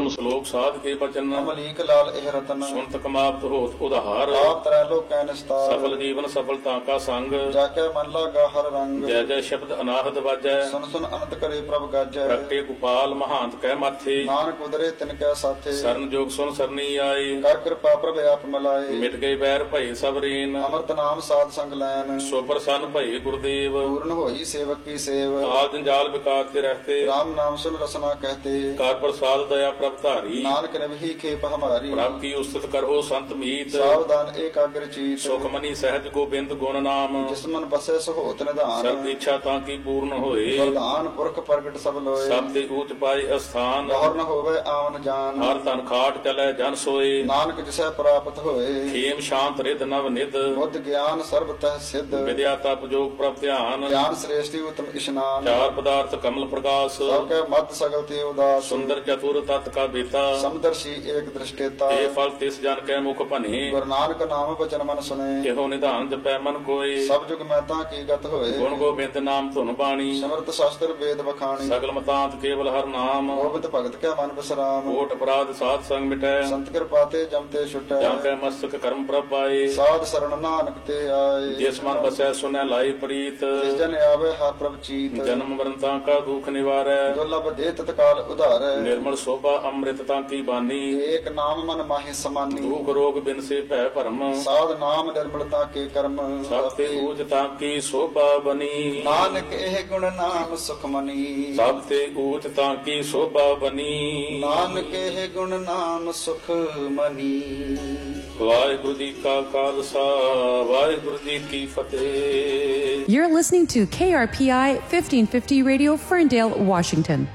ਪਵਨ ਸ਼ਲੋਕ ਸਾਧ ਕੇ ਬਚਨ ਅਮਲੀਕ ਲਾਲ ਇਹ ਰਤਨ ਸੁਨਤ ਕਮਾਵਤ ਹੋਤ ਉਧਾਰ ਆਪ ਤਰੈ ਲੋਕੈ ਨਿਸਤਾਰ ਸਫਲ ਜੀਵਨ ਸਫਲਤਾ ਕਾ ਸੰਗ ਜਾ ਕੇ ਮਨ ਲਾਗਾ ਹਰ ਰੰਗ ਜੈ ਜੈ ਸ਼ਬਦ ਅਨਾਹਦ ਵਾਜੈ ਸੁਨ ਸੁਨ ਅਨੰਤ ਕਰੇ ਪ੍ਰਭ ਗਾਜੈ ਪ੍ਰਗਟੇ ਗੋਪਾਲ ਮਹਾਂਤ ਕਹਿ ਮਾਥੇ ਨਾਨਕ ਉਦਰੇ ਤਿਨ ਕੈ ਸਾਥੇ ਸਰਨ ਜੋਗ ਸੁਨ ਸਰਨੀ ਆਏ ਕਰ ਕਿਰਪਾ ਪ੍ਰਭ ਆਪ ਮਲਾਏ ਮਿਟ ਗਏ ਬੈਰ ਭਏ ਸਭ ਰੀਨ ਅਮਰਤ ਨਾਮ ਸਾਧ ਸੰਗ ਲੈਨ ਸੋ ਪ੍ਰਸੰਨ ਭਏ ਗੁਰਦੇਵ ਪੂਰਨ ਹੋਈ ਸੇਵਕ ਕੀ ਸੇਵ ਆਲ ਜੰਜਾਲ ਵਿਕਾਤ ਕੇ ਰਹਤੇ ਰਾਮ ਨਾਮ ਸੁਨ ਰਸਨਾ ਕਹਤੇ ਕਾਰ ਪ੍ਰਸਾਦ ਦਇਆ ਪ੍ਰਭ ਧਾਰੀ ਨਾਨਕ ਨਵਹੀ ਖੇਪ ਹਮਾਰੀ ਪ੍ਰਭ ਕੀ ਉਸਤਤ ਕਰੋ ਸੰਤ ਮੀਤ ਸਾਵਧਾਨ ਏਕਾਗਰ ਚੀਤ ਸੁਖ ਮਨੀ ਸਹਿਜ ਗੋਬਿੰਦ ਗੁਣ ਨਾਮ ਜਿਸ ਮਨ ਬਸੈ ਸਹੋਤ ਨਿਧਾਨ ਸਭ ਇੱਛਾ ਤਾਂ ਕੀ ਪੂਰਨ ਹੋਏ ਵਰਦਾਨ ਪੁਰਖ ਪ੍ਰਗਟ ਸਭ ਲੋਏ ਸਭ ਦੇ ਊਚ ਪਾਏ ਅਸਥਾਨ ਗੌਰ ਨ ਹੋਵੇ ਆਵਨ ਜਾਨ ਹਰ ਤਨ ਖਾਟ ਚਲੇ ਜਨ ਸੋਏ ਨਾਨਕ ਜਿਸੈ ਪ੍ਰਾਪਤ ਹੋਏ ਖੇਮ ਸ਼ਾਂਤ ਰਿਦ ਨਵ ਨਿਦ ਬੁੱਧ ਗਿਆਨ ਸਰਬ ਤਹਿ ਸਿੱਧ ਵਿਦਿਆ ਤਪ ਜੋਗ ਪ੍ਰਭ ਧਿਆਨ ਗਿਆਨ ਸ੍ਰੇਸ਼ਟੀ ਉਤਮ ਇਸ਼ਨਾਨ ਚਾਰ ਪਦਾਰਥ ਕਮਲ ਪ੍ਰਕਾਸ਼ ਸਭ ਕੈ ਮਤ ਸਗਲ ਤੇ ਉਦਾਸ ਸੁੰਦਰ ਚਤੁਰ ਤਤ ਕਾ ਬੇਤਾ ਸਮਦਰਸ਼ੀ ਏਕ ਦ੍ਰਿਸ਼ਟੇਤਾ ਇਹ ਫਲ ਤਿਸ ਜਨ ਕੈ ਮੁਖ ਭਨੇ ਗੁਰੂ ਨਾਨਕ ਨਾਮ ਬਚਨ ਮਨ ਸੁਨੇ ਇਹੋ ਨਿਧਾਨ ਜਪੈ ਮਨ ਕੋਏ ਸਭ ਜੁਗ ਮਹਿਤਾ ਕੀ ਗਤ ਹੋਏ ਗੁਣ ਗੋਬਿੰਦ ਨਾਮ ਧੁਨ ਬਾਣੀ ਸਮਰਤ ਸ਼ਾਸਤਰ ਵੇਦ ਬਖਾਣੀ ਸਗਲ ਮਤਾਂਤ ਕੇਵਲ ਹਰ ਨਾਮ ਗੋਬਿੰਦ ਭਗਤ ਕੈ ਮਨ ਬਿਸਰਾਮ ਕੋਟ ਅਪਰਾਧ ਸਾਧ ਸੰਗ ਮਿਟੈ ਸੰਤ ਕਿਰਪਾ ਤੇ ਜਮ ਤੇ ਛੁਟੈ ਜਾਂ ਕੈ ਮਸਤਕ ਕਰਮ ਪ੍ਰਭ ਪਾਏ ਸਾਧ ਸਰਣ ਨਾਨਕ ਤੇ ਆਏ ਜਿਸ ਮਨ ਬਸੈ ਸੁਨੈ ਲਾਈ ਪ੍ਰੀਤ ਜਿਸ ਜਨ ਆਵੇ ਹਰ ਪ੍ਰਭ ਚੀਤ ਜਨਮ ਮਰਨ ਤਾਂ ਕਾ ਦੁਖ ਨਿਵਾਰੈ ਦੁਰਲਭ ਦੇ ਤਤਕਾਲ ਉਧਾਰੈ ਨਿਰਮਲ ਸੋਭਾ ਅੰਮ੍ਰਿਤ ਤਾਂ ਕੀ ਬਾਨੀ ਏਕ ਨਾਮ ਮਨ ਮਾਹੀ ਸਮਾਨੀ ਦੁਖ ਰੋਗ ਬਿਨ ਸੇ ਭੈ ਭਰਮ ਸਾਧ ਨਾਮ ਨਿਰਮਲਤਾ ਕੇ ਕਰਮ ਸਭ ਤੇ ਊਚ ਤਾਂ ਕੀ ਸੋਭਾ ਬਨੀ ਨਾਨਕ ਇਹ ਗੁਣ ਨਾਮ ਸੁਖ ਮਨੀ ਸਭ ਤੇ ਊਚ ਤਾਂ ਕੀ ਸੋਭਾ ਬਨੀ ਨਾਨਕ ਇਹ ਗੁਣ ਨਾਮ ਸੁਖ ਮਨੀ ਵਾਹਿਗੁਰੂ ਜੀ ਕਾ ਖਾਲਸਾ ਵਾਹਿਗੁਰੂ ਜੀ ਕੀ ਫਤਿਹ। You're listening to KRPI 1550 Radio, Ferndale, Washington.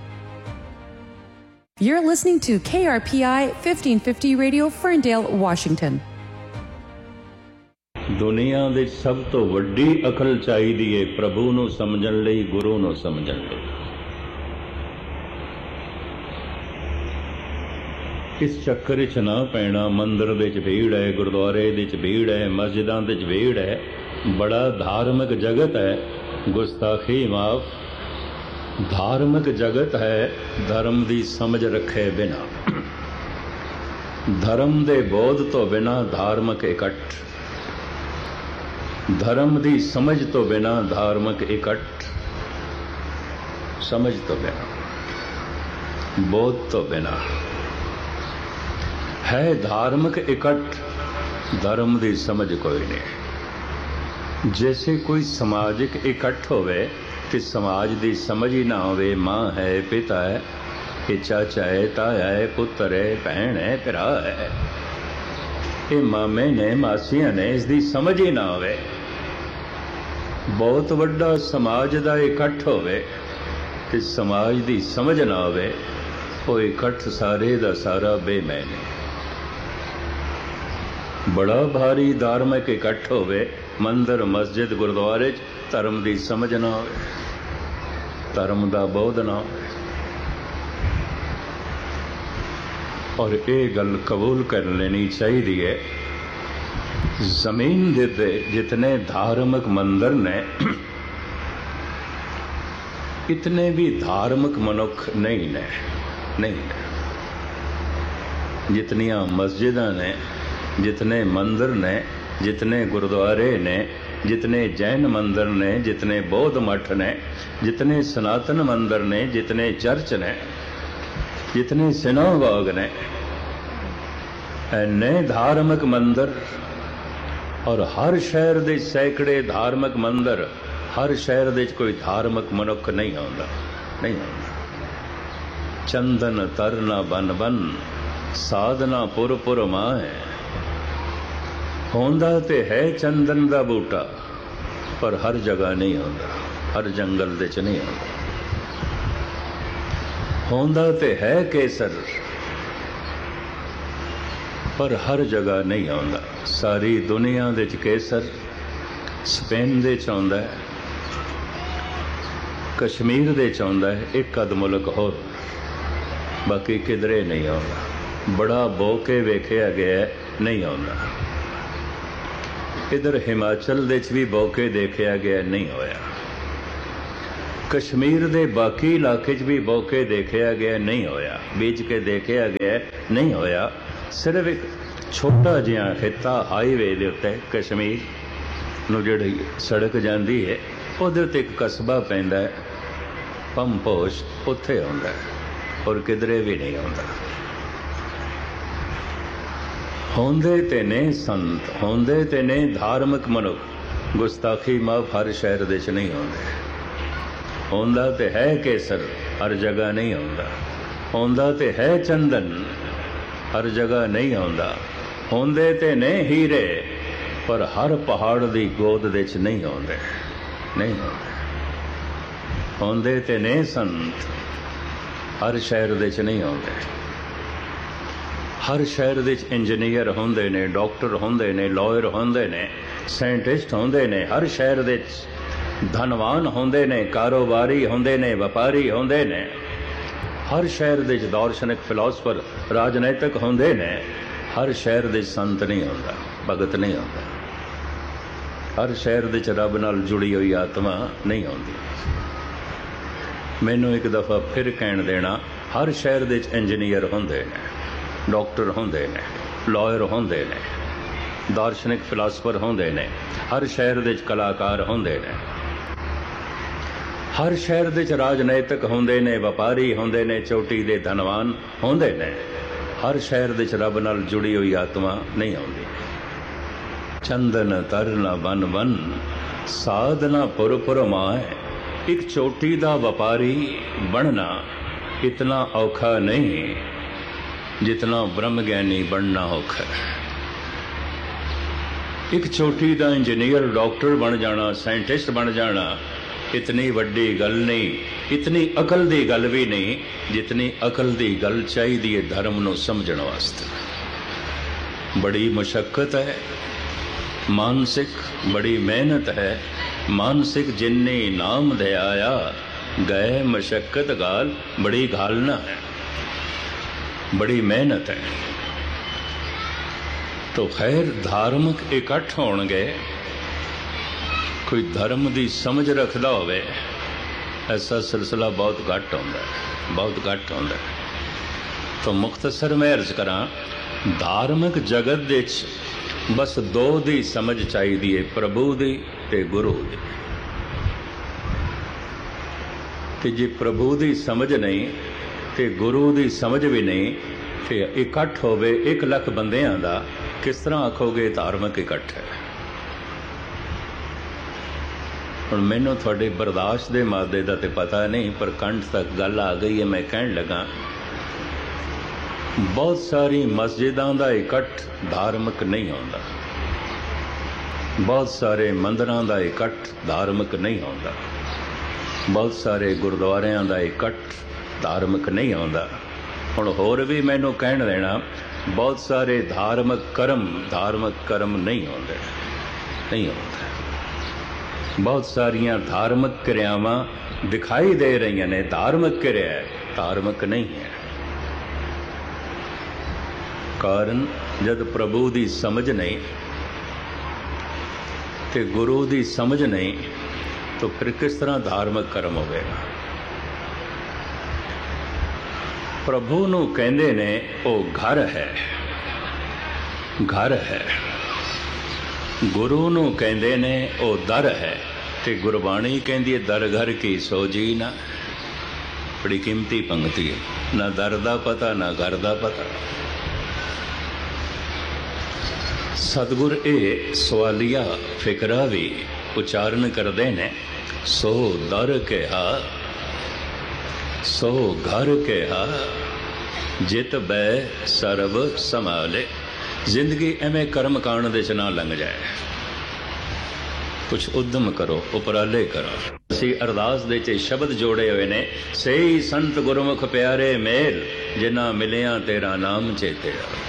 You're listening to KRPI 1550 Radio, Ferndale, Washington. ਦੁਨੀਆ ਦੇ ਸਭ ਤੋਂ ਵੱਡੀ ਅਕਲ ਚਾਹੀਦੀ ਏ ਪ੍ਰਭੂ ਨੂੰ ਸਮਝਣ ਲਈ, ਗੁਰੂ ਨੂੰ ਸਮਝਣ ਲਈ। ਇਸ ਚੱਕਰ 'ਚ ਨਾ ਪੈਣਾ। ਮੰਦਰ ਦੇ 'ਚ ਭੀੜ ਹੈ, ਗੁਰਦੁਆਰੇ ਦੇ 'ਚ ਭੀੜ ਹੈ, ਮਸਜਿਦਾਂ ਦੇ 'ਚ ਭੀੜ ਹੈ। ਬੜਾ ਧਾਰਮਿਕ ਜਗਤ ਹੈ, ਗੁਸਤਾਖੀ ਮਾਫ, ਧਾਰਮਿਕ ਜਗਤ ਹੈ। ਧਰਮ ਦੀ ਸਮਝ ਰੱਖੇ ਬਿਨਾ, ਧਰਮ ਦੇ ਬੋਧ ਤੋਂ ਬਿਨਾ ਧਾਰਮਿਕ ਇਕੱਠ, ਧਰਮ ਦੀ ਸਮਝ ਤੋਂ ਬਿਨਾ ਧਾਰਮਿਕ ਇਕੱਠ, ਸਮਝ ਤੋਂ ਬਿਨਾ, ਬੋਧ ਤੋਂ ਬਿਨਾ ਹੈ ਧਾਰਮਿਕ ਇਕੱਠ, ਧਰਮ ਦੀ ਸਮਝ ਕੋਈ ਨਹੀਂ। ਜੈਸੇ ਕੋਈ ਸਮਾਜਿਕ ਇਕੱਠ ਹੋਵੇ ਤੇ ਸਮਾਜ ਦੀ ਸਮਝ ਹੀ ਨਾ ਹੋਵੇ। ਮਾਂ ਹੈ, ਪਿਤਾ ਹੈ, ਇਹ ਚਾਚਾ ਹੈ, ਤਾਇਆ ਹੈ, ਪੁੱਤਰ ਹੈ, ਭੈਣ ਹੈ, ਭਰਾ ਹੈ, ਇਹ ਮਾਮੇ ਨੇ, ਮਾਸੀਆਂ ਨੇ, ਇਸ ਦੀ ਸਮਝ ਹੀ ਨਾ ਹੋਵੇ। ਬਹੁਤ ਵੱਡਾ ਸਮਾਜ ਦਾ ਇਕੱਠ ਹੋਵੇ ਤੇ ਸਮਾਜ ਦੀ ਸਮਝ ਨਾ ਹੋਵੇ, ਉਹ ਇਕੱਠ ਸਾਰੇ ਦਾ ਸਾਰਾ ਬੇਮੈਨ ਹੈ। ਬੜਾ ਭਾਰੀ ਧਾਰਮਿਕ ਇਕੱਠ ਹੋਵੇ, ਮੰਦਰ, ਮਸਜਿਦ, ਗੁਰਦੁਆਰੇ 'ਚ ਧਰਮ ਦੀ ਸਮਝ ਨਾ ਹੋਵੇ, ਧਰਮ ਦਾ ਬੋਧ ਨਾ ਹੋਵੇ। ਔਰ ਇਹ ਗੱਲ ਕਬੂਲ ਕਰ ਲੈਣੀ ਚਾਹੀਦੀ ਹੈ, ਜ਼ਮੀਨ ਦੇ ਜਿਤਨੇ ਧਾਰਮਿਕ ਮੰਦਰ ਨੇ, ਇਤਨੇ ਵੀ ਧਾਰਮਿਕ ਮਨੁੱਖ ਨਹੀਂ ਨੇ, ਨਹੀਂ ਨੇ। ਜਿਤਨੀਆਂ ਮਸਜਿਦਾਂ ਨੇ, जितने मंदिर ने, जितने गुरुद्वारे ने, जितने जैन मंदिर ने, जितने बौद्ध मठ ने, जितने सनातन मंदिर ने, जितने चर्च ने, जितने सिनागोग ने, इन्ने धार्मिक मंदिर, और हर शहर दे सैकड़े धार्मिक मंदिर, हर शहर दे कोई धार्मिक मनुख नहीं आउंदा, नहीं आउंदा। चंदन तरना बन बन, साधना पुर पुर माए। होंदा ते है चंदन दा बूटा, पर हर जगह नहीं होंदा, हर जंगल दे च नहीं होंदा। होंदा ते है केसर, पर हर जगह नहीं होंदा। सारी दुनिया दे च केसर स्पेन दे च आउंदा है, कश्मीर दे च आउंदा है, एक अध मुल्क होर, बाकी किधरे नहीं आउंदा। बड़ा बोके वेखिया गया नहीं आउंदा। इधर हिमाचल दे च भी बौके देखिया गया, नहीं होया। कश्मीर दे बाकी इलाके च भी बौके देखा गया नहीं होया, बीज के देखा गया नहीं होया। सिर्फ एक छोटा जिहा खिता हाईवे दे उत्ते कश्मीर नूं जिहड़ी सड़क जाती है उहदे उत्ते एक कस्बा पैंदा है पंपोश, उत्थे आउंदा है और किधरे भी नहीं आउंदा। होंदे ते ने संत, होंदे ते ने धार्मिक मनुख, गुस्ताखी माफ हर शहर दे च नहीं होंदे। होंदा ते है केसर, हर जगह नहीं होंदा। होंदा ते है चंदन, हर जगह नहीं होंदा। होंदे ते ने हीरे, पर हर पहाड़ दी गोद दे च नहीं होंदे, नहीं होंदे। होंदे ते ने संत, हर शहर दे च नहीं होंदे। हर शहर दे च इंजीनियर होंदे ने, डॉक्टर होंदे ने, लॉयर होंदे ने, साइंटिस्ट होंदे ने। हर शहर दे च धनवान होंदे ने, कारोबारी होंदे ने, व्यापारी होंदे ने। हर शहर दे च दार्शनिक फिलोसफर, राजनैतिक होंदे ने। हर शहर दे संत नहीं होंदा, भगत नहीं होंदा। हर शहर दे च रब नाल जुड़ी हुई आत्मा नहीं होंदी। मैनू एक दफ़ा फिर कहण देना, हर शहर दे च इंजीनियर होंदे ने, डॉक्टर होंदे ने, लॉयर होंदे ने, दार्शनिक फिलोसफर होंदे ने। हर शहर दे च कलाकार होंदे ने। हर शहर दे च राजनैतिक होंदे ने, व्यापारी होंदे ने, चोटी दे धनवान होंदे ने। हर शहर दे च रब नाल जुड़ी हुई आत्मा नहीं होंदी। चंदन तरना बन बन, साधना पुर पुर माए। एक चोटी दा व्यापारी बनना इतना औखा नहीं जितना ब्रह्म ज्ञानी बनना औखा है। एक चोटी दा इंजीनियर, डॉक्टर बन जाना, साइंटिस्ट बन जाना इतनी वड्डी गल नहीं, इतनी अकल दी गल भी नहीं जितनी अकल दी गल चाहिदी है धर्म नूं समझण वास्ते। बड़ी मुशक्कत है मानसिक, बड़ी मेहनत है मानसिक। जिन्ने नाम दे आया गए मशक्कत गाल, बड़ी घालना है, बड़ी मेहनत है। तो खैर धार्मिक इकट्ठ होणगे, कोई धर्म की समझ रखता होवे, ऐसा सिलसिला बहुत घट होंदा है, बहुत घट होंदा है। तो मुख्तसर मैं अर्ज करा, धार्मिक जगत दे बस दो दी समझ चाहिए है, प्रभु दी ते गुरु दी। ते जे प्रभु दी समझ नहीं ते गुरु दी समझ भी नहीं, ते इकट्ठ होवे 1 लाख बंदियां दा, किस तरह आखोगे धार्मिक इकट्ठ है। हुण मैनूं तुहाडे बर्दाश्त दे मादे दा ते पता नहीं, पर कंठ तक गल आ गई है। मैं कहण लगा, बहुत सारी मस्जिदां दा इकट्ठ धार्मिक नहीं होंदा, बहुत सारे मंदिरां दा इकट्ठ धार्मिक नहीं होंदा, बहुत सारे गुरुद्वारियां दा इकट्ठ धार्मिक नहीं होंदा। हुण होर भी मैनूं कहण देना, बहुत सारे धार्मिक कर्म नहीं होंदे, नहीं होंदे। बहुत सारियां धार्मिक क्रियावां दिखाई दे रही ने, धार्मिक क्रिया है, धार्मिक नहीं है। कारण जब प्रभु की समझ नहीं ते गुरु की समझ नहीं, तो फिर किस तरह धार्मिक कर्म होगा। प्रभु नूं कहंदे ने ओ घर है, घर है। गुरु नूं कहंदे ने ओ दर है, ते गुरबाणी कहंदी है दर घर की सोजी ना। बड़ी कीमती पंक्ति है, ना दर दा पता ना घर दा पता। सतगुर ए सवालिया फिकरा भी उच्चारण करते ने, सो दर कहा सो घर कहा, जित बै सर्व संभाले। जिंदगी एवें कर्म कांड दे च ना लंघ जाए, कुछ उद्यम करो, उपराले करो। असी अरदास दे च शब्द जोड़े हुए ने, सही संत गुरमुख प्यारे मेल, जिन्ना मिलिया तेरा नाम चेते आवे।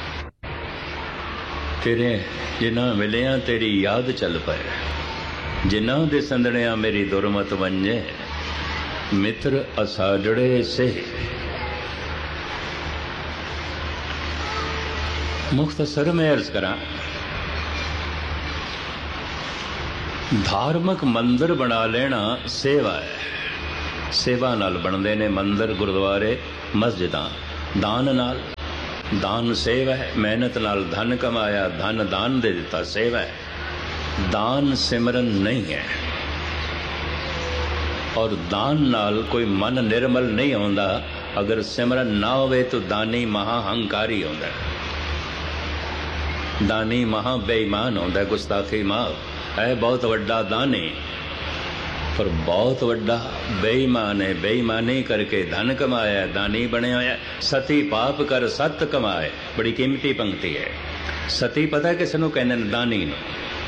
तेरे जिन्ना मिलिया तेरी याद चल पाए, जिन्ना दे संदणिया मेरी दुरमत वंजे। मित्र असाजड़े से मुख्तसर में अर्ज करा, धार्मिक मंदिर बना लेना सेवा है। ਸੇਵਾ ਨਾਲ ਬਣਦੇ ਨੇ ਮੰਦਰ, ਗੁਰਦੁਆਰੇ, ਮਸਜਿਦਾਂ। ਦਾਨ ਨਾਲ, ਦਾਨ ਸੇਵਾ ਹੈ। ਮਿਹਨਤ ਨਾਲ ਧਨ ਕਮਾਇਆ, ਧਨ ਦਾਨ ਦੇ ਦਿੱਤਾ, ਸੇਵਾ ਹੈ। ਦਾਨ ਸਿਮਰਨ ਨਹੀਂ ਹੈ। ਔਰ ਦਾਨ ਨਾਲ ਕੋਈ ਮਨ ਨਿਰਮਲ ਨਹੀਂ ਹੁੰਦਾ। ਅਗਰ ਸਿਮਰਨ ਨਾ ਹੋਵੇ ਤਾਂ ਦਾਨੀ ਮਹਾ ਹੰਕਾਰੀ ਹੁੰਦਾ, ਦਾਨੀ ਮਹਾ ਬੇਈਮਾਨ ਹੁੰਦਾ, ਗੁਸਤਾਖੀ ਮਾਫ ਹੈ। ਬਹੁਤ ਵੱਡਾ ਦਾਨੀ ਪਰ ਬਹੁਤ ਵੱਡਾ ਬੇਈਮਾਨ ਹੈ। ਬੇਈਮਾਨੀ ਕਰਕੇ ਧਨ ਕਮਾਇਆ, ਦਾਨੀ ਬਣਿਆ ਹੋਇਆ। ਸਤੀ ਪਾਪ ਕਰ ਸਤ ਕਮਾਏ, ਬੜੀ ਕੀਮਤੀ ਪੰਕਤੀ ਹੈ। ਸਤੀ ਪਤਾ ਕਿਸ ਨੂੰ ਕਹਿੰਦੇ ਨੇ? ਦਾਨੀ ਨੂੰ।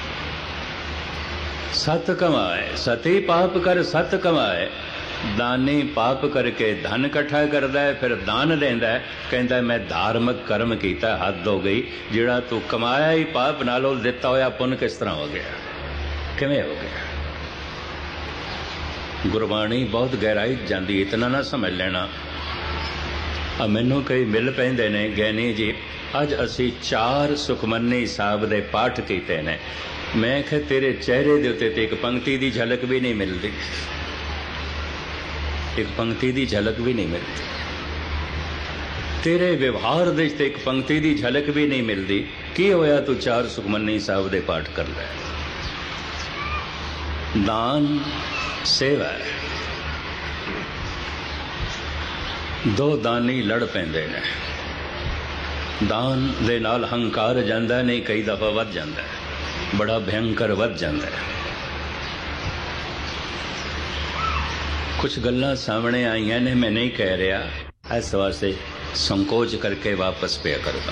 ਸਤ ਕਮਾਏ, ਸਤੀ ਪਾਪ ਕਰ ਸਤ ਕਮਾਏ। ਦਾਨੀ ਪਾਪ ਕਰਕੇ ਧਨ ਇਕੱਠਾ ਕਰਦਾ ਹੈ, ਫਿਰ ਦਾਨ ਦਿੰਦਾ ਹੈ, ਕਹਿੰਦਾ ਮੈਂ ਧਾਰਮਿਕ ਕਰਮ ਕੀਤਾ, ਹੱਦ ਹੋ ਗਈ। ਜਿਹੜਾ ਤੂੰ ਕਮਾਇਆ ਹੀ ਪਾਪ ਨਾਲੋਂ, ਦਿੱਤਾ ਹੋਇਆ ਪੁੰਨ ਕਿਸ ਤਰ੍ਹਾਂ ਹੋ ਗਿਆ, ਕਿਵੇਂ ਹੋ ਗਿਆ? ਗੁਰਬਾਣੀ ਬਹੁਤ ਗਹਿਰਾਈ ਜਾਂਦੀ, ਇਤਨਾ ਨਾ ਸਮਝ ਲੈਣਾ। ਮੈਨੂੰ ਕਈ ਮਿਲ ਪੈਂਦੇ ਨੇ, ਗਿਆਨੀ ਜੀ ਅੱਜ ਅਸੀਂ 4 ਸੁਖਮਨੀ ਸਾਹਿਬ ਦੇ ਪਾਠ ਕੀਤੇ ਨੇ। ਮੈਂ ਕਿਹਾ ਤੇਰੇ ਚਿਹਰੇ ਦੇ ਉੱਤੇ ਤੇ ਇੱਕ ਪੰਕਤੀ ਦੀ ਝਲਕ ਵੀ ਨਹੀਂ ਮਿਲਦੀ, ਇੱਕ ਪੰਕਤੀ ਦੀ ਝਲਕ ਵੀ ਨਹੀਂ ਮਿਲਦੀ। ਤੇਰੇ ਵਿਵਹਾਰ ਦੇ ਵਿੱਚ ਇੱਕ ਪੰਕਤੀ ਦੀ ਝਲਕ ਵੀ ਨਹੀਂ ਮਿਲਦੀ। ਕੀ ਹੋਇਆ ਤੂੰ 4 ਸੁਖਮਨੀ ਸਾਹਿਬ ਦੇ ਪਾਠ ਕਰ ਲੈ? ਦਾਨ ਸੇਵਾ ਹੈ। 2 ਦਾਨੀ ਲੜ ਪੈਂਦੇ ਨੇ। ਦਾਨ ਦੇ ਨਾਲ ਹੰਕਾਰ ਜਾਂਦਾ ਨਹੀਂ, ਕਈ ਦਫਾ ਵੱਧ ਜਾਂਦਾ, ਬੜਾ ਭਿਅੰਕਰ ਵੱਧ ਜਾਂਦਾ। ਕੁਛ ਗੱਲਾਂ ਸਾਹਮਣੇ ਆਈਆਂ ਨੇ, ਮੈਂ ਨਹੀਂ ਕਹਿ ਰਿਹਾ, ਇਸ ਵਾਸਤੇ ਸੰਕੋਚ ਕਰਕੇ ਵਾਪਸ ਪਿਆ ਕਰਦਾ।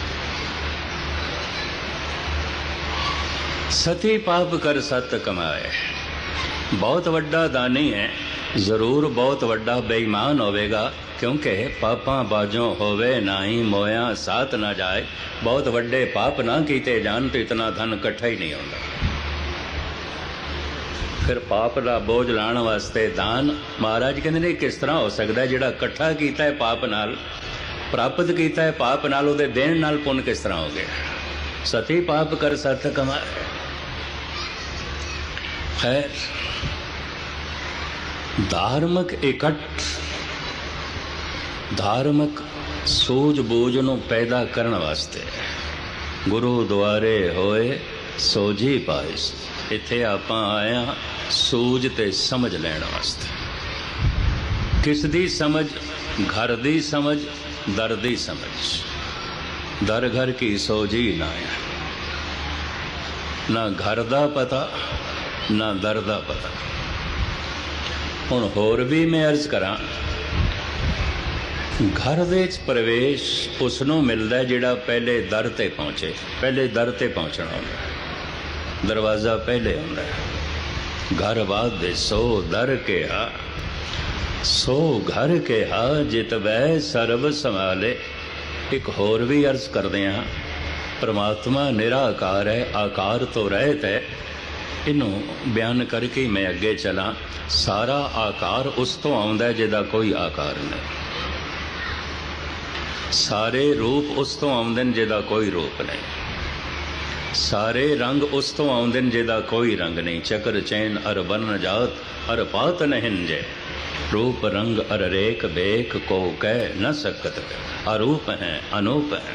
ਸਤੀ ਪਾਪ ਕਰ ਸਤ ਕਮਾਏ। ਬਹੁਤ ਵੱਡਾ ਦਾਨੀ ਹੈ, ਜ਼ਰੂਰ ਬਹੁਤ ਵੱਡਾ ਬੇਈਮਾਨ ਹੋਵੇਗਾ, ਕਿਉਂਕਿ ਪਾਪਾਂ ਬਾਝੋਂ ਹੋਵੇ ਨਾਹੀਂ ਮੋਇਆ ਸਾਥ ਨਾ ਜਾਏ। ਬਹੁਤ ਵੱਡੇ ਪਾਪ ਨਾ ਕੀਤੇ ਜਾਣ ਤਾਂ ਇਤਨਾ ਧਨ ਇਕੱਠਾ ਹੀ ਨਹੀਂ ਹੁੰਦਾ। ਫਿਰ ਪਾਪ ਦਾ ਬੋਝ ਲਾਉਣ ਵਾਸਤੇ ਦਾਨ, ਮਹਾਰਾਜ ਕਹਿੰਦੇ ਨੇ ਕਿਸ ਤਰ੍ਹਾਂ ਹੋ ਸਕਦਾ? ਜਿਹੜਾ ਇਕੱਠਾ ਕੀਤਾ ਹੈ ਪਾਪ ਨਾਲ, ਪ੍ਰਾਪਤ ਕੀਤਾ ਹੈ ਪਾਪ ਨਾਲ, ਉਹਦੇ ਦੇਣ ਨਾਲ ਪੁੰਨ ਕਿਸ ਤਰ੍ਹਾਂ ਹੋ ਗਿਆ? ਸਤੀ ਪਾਪ ਕਰ ਸਤ ਕਮਾਏ। ਖੈਰ, ਧਾਰਮਿਕ ਇਕੱਠ, ਧਾਰਮਿਕ ਸੂਝ-ਬੂਝ ਨੂੰ ਪੈਦਾ ਕਰਨ ਵਾਸਤੇ ਗੁਰੂ ਦੁਆਰੇ ਹੋਏ ਸੋਝੀ ਪਾਇਸ। ਇੱਥੇ ਆਪਾਂ ਆਏ ਹਾਂ ਸੂਝ ਤੇ ਸਮਝ ਲੈਣ ਵਾਸਤੇ। ਕਿਸ ਦੀ ਸਮਝ? ਘਰ ਦੀ ਸਮਝ, ਦਰ ਦੀ ਸਮਝ। ਦਰ ਘਰ ਕੀ ਸੋਝੀ ਨਾ ਹੈ, ਨਾ ਘਰ ਦਾ ਪਤਾ ਨਾ ਦਰ ਦਾ ਪਤਾ। ਹੁਣ ਹੋਰ ਵੀ ਮੈਂ ਅਰਜ਼ ਕਰਾਂ, ਘਰ ਦੇ ਵਿੱਚ ਪ੍ਰਵੇਸ਼ ਉਸ ਨੂੰ ਮਿਲਦਾ ਜਿਹੜਾ ਪਹਿਲੇ ਦਰ ਤੇ ਪਹੁੰਚੇ। ਪਹਿਲੇ ਦਰ ਤੇ ਪਹੁੰਚਣਾ ਹੁੰਦਾ, ਦਰਵਾਜ਼ਾ ਪਹਿਲੇ ਹੁੰਦਾ। ਘਰ ਬਾਦ ਸੋ ਦਰ ਕਿਹਾ, ਸੋ ਘਰ ਕਿਹਾ, ਜਿਤ ਵੈ ਸਰਬ ਸੰਭਾਲੇ। ਇੱਕ ਹੋਰ ਵੀ ਅਰਜ਼ ਕਰਦੇ ਹਾਂ, ਪਰਮਾਤਮਾ ਨਿਰਾਕਾਰ ਹੈ, ਆਕਾਰ ਤੋਂ ਰਹਿਤ ਹੈ। ਇਹਨੂੰ ਬਿਆਨ ਕਰਕੇ ਮੈਂ ਅੱਗੇ ਚਲਾਂ। ਸਾਰਾ ਆਕਾਰ ਉਸ ਤੋਂ ਆਉਂਦਾ ਜਿਹਦਾ ਕੋਈ ਆਕਾਰ ਨਹੀਂ। ਸਾਰੇ ਰੂਪ ਉਸ ਤੋਂ ਆਉਂਦੇ ਨੇ ਜਿਹਦਾ ਕੋਈ ਰੂਪ ਨਹੀਂ। ਸਾਰੇ ਰੰਗ ਉਸ ਤੋਂ ਆਉਂਦੇ ਨੇ ਜਿਹਦਾ ਕੋਈ ਰੰਗ ਨਹੀਂ। ਚੱਕਰ ਚੈਨ ਅਰ ਬਰਨ ਜਾਤ ਅਰ ਪਾਤ ਨਹਿੰਜੇ, रूप रंग अर रेख बेख को कह न सकत, अरूप हैं अनूप हैं।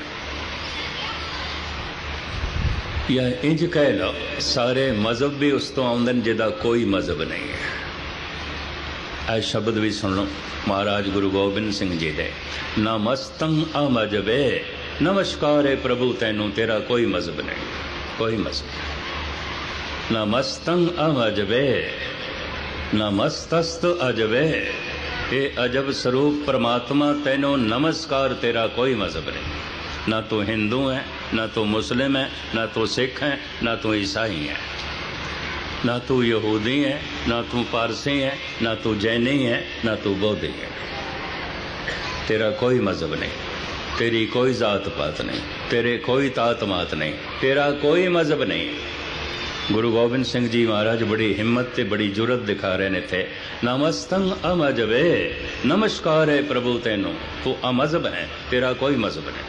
या इंज कह लो, सारे मजहब भी उस तो आउंदे जिहदा कोई मजहब नहीं है। ऐ शब्द भी सुन लो महाराज गुरु गोबिंद सिंह जी दे, नमस्तं अमजबे, नमस्कार है प्रभु तैनू तेरा कोई मजहब नहीं, कोई मजहब। नमस्तं अमजबे, नमस्तस्त अजबे, ये अजब स्वरूप परमात्मा तैनू नमस्कार, तेरा कोई मजहब नहीं। ना तो हिंदू है, ना तो मुस्लिम है, ना तो सिख है, ना तो ईसाई है, ना तो यहूदी है, ना तो पारसी है, ना तो जैनी है, ना तो बौद्धि है। तेरा कोई मजहब नहीं, तेरी कोई जात पात नहीं, तेरे कोई तात मात नहीं, तेरा कोई मजहब नहीं। गुरु गोबिंद सिंह जी महाराज बड़ी हिम्मत ते बड़ी जुरत दिखा रहे ने थे। नमस्तंग अमजबे, नमस्कार है प्रभु तैनू, तू अमजहब है, तेरा कोई मजहब नहीं।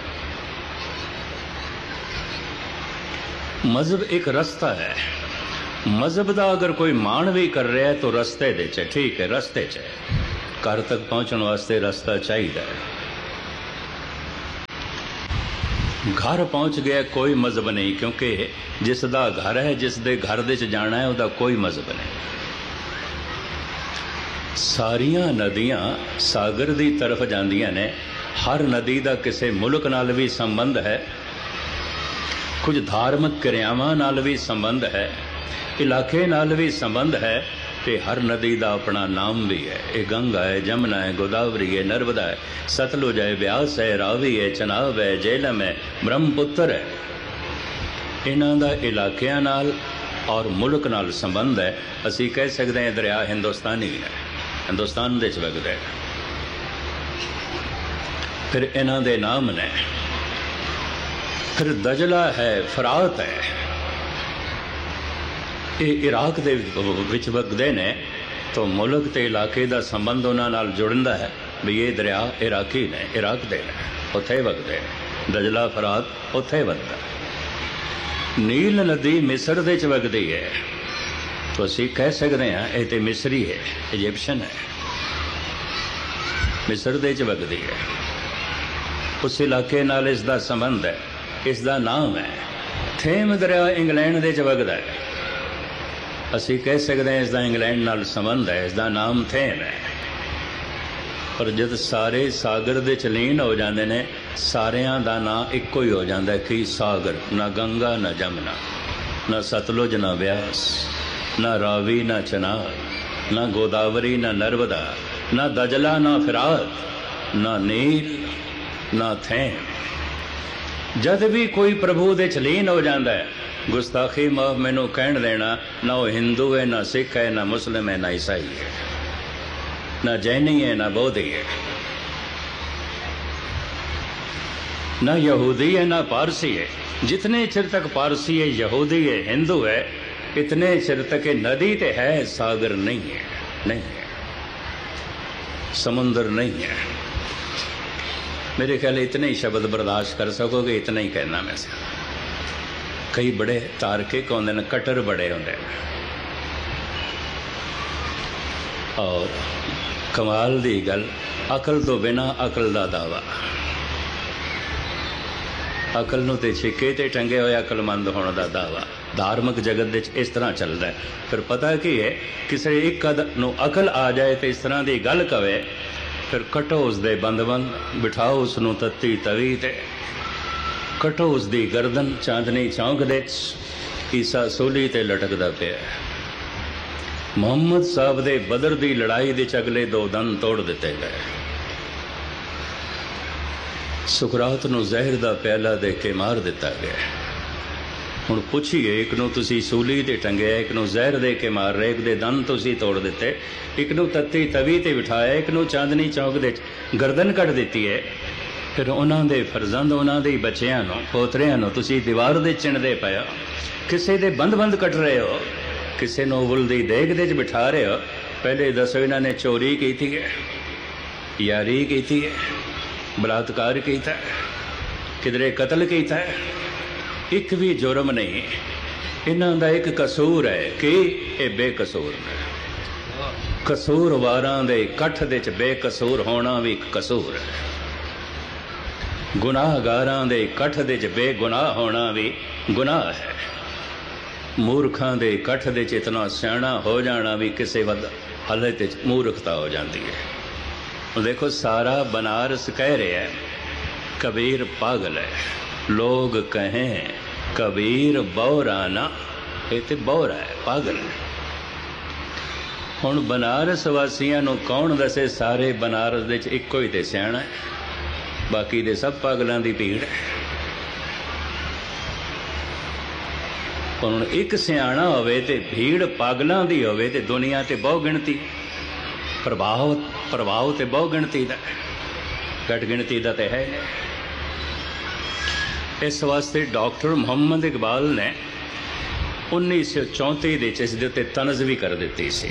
मजहब एक रास्ता है। मजहब का अगर कोई मान भी कर रहा है तो रस्ते दे च, ठीक है, रस्ते च है। घर तक पहुँचने वास्ते रास्ता चाहिए। घर पहुँच गया कोई मजहब नहीं, क्योंकि जिसदा घर है, जिस दे घर दे च जाना है, उसदा कोई मजहब नहीं। सारियां नदियां सागर दी तरफ जांदियां ने। हर नदी का किसी मुल्क नाल भी संबंध है, कुछ धार्मिक क्रियावां नाल भी संबंध है, इलाके नाल भी संबंध है, ते हर नदी का अपना नाम भी है। ये गंगा है, जमुना है, गोदावरी है, नर्मदा है, सतलुज है, ब्यास है, रावी है, चनाब है, झेलम है, ब्रह्मपुत्र है। इन्हां दा इलाकियां नाल और मुल्क नाल संबंध है। असी कह सकते हैं दरिया हिंदुस्तानी है, हिंदुस्तान दे च वगदा है। फिर इन्हां दे नाम ने। फिर दजला है, फरात है, ये इराक दे विच वगदे ने। तो मुल्क ते इलाके का संबंध उन्हां नाल जुड़दा है भी ये दरिया इराकी ने, इराक दे ने, उत्थे वगदे ने। दजला फरात उत्थे वगदा। नील नदी मिस्र दे च वगदी है, तो असी कह सकते हैं ये तो मिस्री है, इजिप्शियन है, मिस्र दे च वगदी है। उस इलाके नाल इसका संबंध है, इसका नाम है। थेम दरिया इंग्लैंड दे च वगदा है, असी कह सकते हैं इसका इंग्लैंड नाल संबंध है, इसका नाम थेम है। पर जब सारे सागर दे च लीन हो जाते हैं, सारियां दा नाम इक्को ही हो जाता है कि सागर। ना गंगा, ना जमुना, ना सतलुज, ना ब्यास, ना रावी, ना चनाब, ना गोदावरी, ना नर्मदा, ना दजला, ना फिरात, ना नील, ना थेम। जद भी कोई प्रभु दे च लीन हो जाता है, गुस्ताखी माफ मैनू कहण देना, ना वो हिंदू है, ना सिख है, ना मुस्लिम है, ना ईसाई है, ना जैनी है, ना बौद्धि है, ना यहूदी है, ना पारसी है। जितने चिर तक पारसी है, यहूदी है, हिंदू है, इतने चिर तक नदी तो है, सागर नहीं है, नहीं है, समुंदर नहीं है। मेरे ख्याल इतने ही शब्द बर्दाश्त कर सकोगे, इतना ही कहना मैं से। कई बड़े तार्किक होंदे ने, कट्टर बड़े होंदे ने, और कमाल दी गल, अकल तो बिना अकल दा दावा। अकल नूं ते छिके ते टंगे होए अकलमंद होने का दावा धार्मिक जगत दे इस तरह चलता है। फिर पता की है, किसी एक नूं अकल आ जाए तो इस तरह की गल कवे, फिर कटो उसदे बंद बंद, बिठाओ उसनूं तत्ती तवी ते, कटो उसकी गर्दन चांदनी चौंक दे, ईसा सूली ते लटकदा पिया। मुहम्मद साहब दे बदर दी लड़ाई दे अगले 2 दंद तोड़ दिते गए। सुकरात नूं जहर दा प्याला दे के मार दिता गया। हुण पुछिए, एक नूं तुसीं सूली ते टंगिया, एक नूं जहर दे के मार रहे, एक दे दंद तुसीं तोड़ दिते, एक नूं तत्ती तवी ते बिठाया, एक नूं चांदनी चौक दे गर्दन कट दिती है। फिर उन्हां दे फरजंद, उन्हां दे बच्चियां नूं, पोतरियां नूं तुसीं दीवार दे चिणदे पए हो, किसे दे बंद बंद कट रहे हो, किसे नूं उबल दी देग दे बिठा रहे हो। पहले दसो, इन्हां ने चोरी की है, यारी की है, बलात्कार किया, किधरे कतल किया, एक भी जुर्म नहीं। इन्हां दा एक कसूर है कि ये बेकसूर है। कसूरवारां दे कठ दे च बेकसूर होना भी एक कसूर है। गुनाहगारां दे कठ दे च बेगुनाह होना भी गुनाह है। मूर्खां दे कठ दे च इतना सियाणा हो जाना भी किसी हालत च मूर्खता हो जाती है। देखो, सारा बनारस कह रहे हैं कबीर पागल है, लोग कहें कबीर बौराना, ये तो बौरा है, पागल है। हुण बनारस वासियां नूं कौन दसे, सारे बनारस दे च इक्को ही ते सियाणा है, बाकी दे सब पागलों की भीड़ है। हुण एक सियाणा होवे ते भीड़ पागलों की होवे ते दुनिया ते बहु गिणती, प्रभाव तो बहु गिणती का, घट गिणती का तो है। इस वास्ते डॉक्टर मुहम्मद इकबाल ने 1934 के इसके उत्ते तनज भी कर दी सी।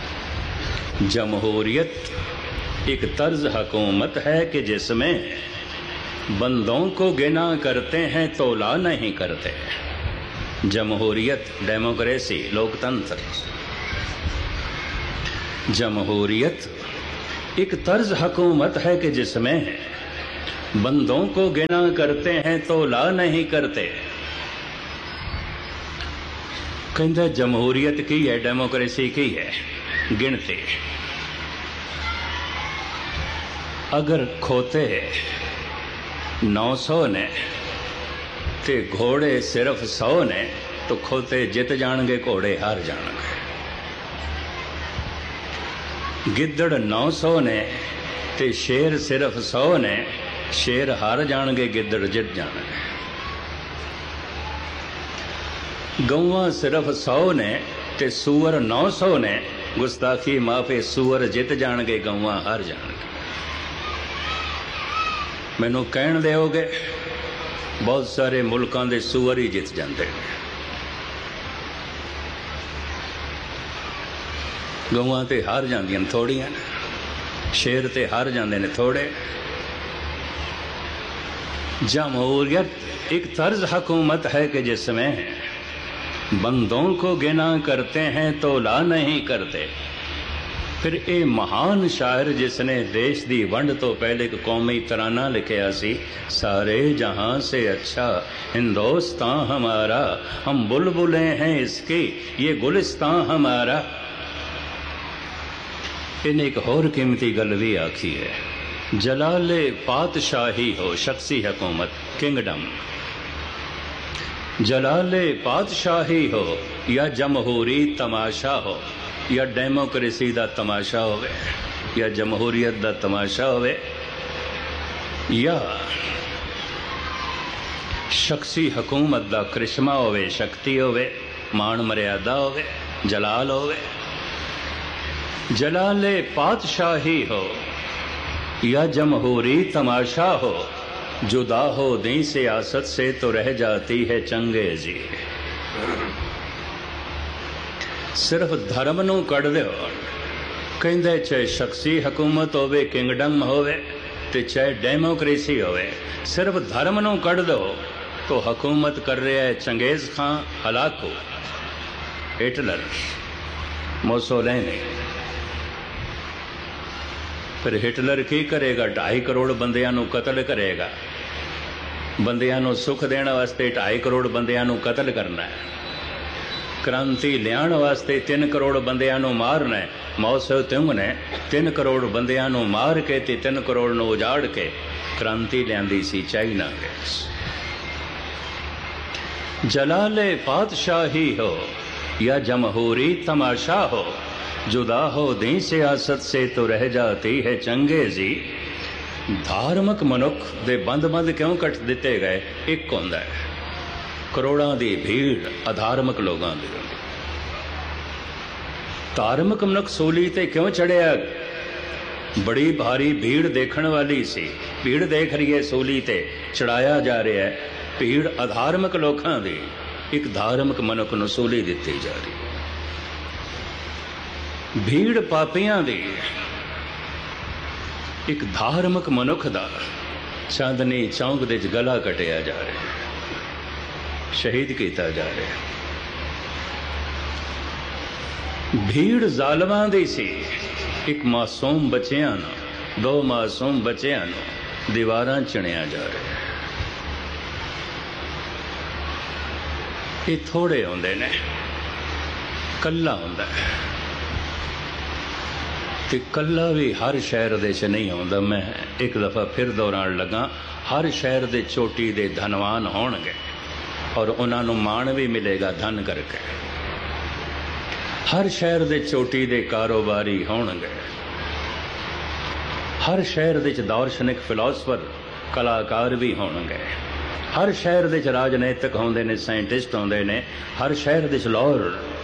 जमहूरियत एक तर्ज हुकूमत है कि जिसमें बंदों को गिना करते हैं तोला नहीं करते। जमहूरियत, डेमोक्रेसी, लोकतंत्र। जमहूरियत एक तर्ज हुकूमत है कि जिसमें बंदों को गिना करते हैं तो ला नहीं करते। कहते जमहूरियत की है, डेमोक्रेसी की है गिनती। अगर खोते 900 ने ते घोड़े सिर्फ 100 ने तो खोते जित जाणगे, घोड़े हार जाणगे। गिद्दड़ 900 ने ते शेर सिर्फ 100 ने, शेर हार जाणगे, गिद्दड़ जित जाणगे। गौवां सिर्फ 100 ने ते सूअर 900 ने, गुस्ताखी माफे सूअर जित जाणगे, गौवां हार जाणगे। मैनू कहण दिओगे बहुत सारे मुल्कां दे सूअर ही जित जांदे ने, गौवां ते हार जांदियां थोड़ियां ने, शेर ते हार जांदे ने थोड़े। जमहूरियत एक तर्ज हुकूमत है कि जिसमें बंदों को गिना करते हैं तो ला नहीं करते। फिर ये महान शायर जिसने देश दी वंड तो पहले एक कौमी तराना लिखिया सी, सारे जहां से अच्छा हिंदुस्तान हमारा, हम बुलबुले हैं इसकी, ये गुलिस्तान हमारा। इन्हें एक होर कीमती गल भी आखी है, जलाले पातशाही हो शख्सी हुकूमत, किंगडम। जलाले पातशाही हो या जमहूरी तमाशा हो, या डेमोक्रेसी दा तमाशा होवे, या जमहूरियत दा तमाशा होवे, या शख्सी हुकूमत दा करिश्मा होवे, शक्ति होवे, मान मर्यादा होवे, जलाल होवे। जलाले पातशाही हो या जमहूरी तमाशा हो, जुदा हो दी सियासत से तो रह जाती है चंगेजी। सिर्फ धर्म नूं कढ़ दिओ, कहंदे चाहे शख्सी हुकूमत होवे, किंगडम होवे, ते चाहे डेमोक्रेसी होवे, सिर्फ धर्म नूं कढ़ दो तो हुकूमत कर रहा है चंगेज खां, हलाकू, हिटलर, मोसोलिनी। फिर हिटलर की करेगा? 2.5 करोड़ बंदियां नूं कतल करेगा। बंदियां नूं सुख देने वास्ते 2.5 करोड़ बंदियां नूं कतल करना है। क्रांति लियाण वास्ते 3 करोड़ बंदियां नूं मारना है। माओ से तुंग ने 3 करोड़ बंदियां नूं मार के ते 3 करोड़ नूं उजाड़ के क्रांति लियांदी सी चाइना विच। जलाले पातशाही हो या जमहूरी तमाशा हो, जुदा हो दी सियासत से तो रह जाती है चंगेजी। धार्मिक मनुख दे बंद बंद क्यों कट दिते गए? एक होंदा है करोड़ां दी भीड़ अधार्मिक लोगों की। धार्मिक मनुख सूली ते क्यों चढ़िया? बड़ी भारी भीड़ देखण वाली सी, भीड़ देख रही है सूली ते, चढ़ाया जा रहा है। भीड़ अधार्मिक लोगों की, एक धार्मिक मनुख नूं सूली दिती जा रही। भीड़ पापियां दी, एक धार्मिक मनुख दा चांदनी चौंक दे गला कटिया जा रहा है, शहीद किया जा रहा है। भीड़ जालमां दी सी, एक मासूम बच्चियां नूं, 2 मासूम बच्चियां नूं दीवारां चिणिया जा रहा है। ये थोड़े होंदे ने, कल्ला होंदा है ते कल्ला भी हर शहर दे च नहीं होंदा। मैं एक दफ़ा फिर दोहराण लगा, हर शहर दे चोटी दे धनवान होणगे और उन्हां नूं माण भी मिलेगा धन करके। हर शहर दे चोटी दे कारोबारी होणगे। हर शहर दे दार्शनिक फिलोसफर कलाकार भी होणगे। हर शहर दे राजनीतिक होंदे ने, साइंटिस्ट होंदे ने। हर शहर दे लॉयर,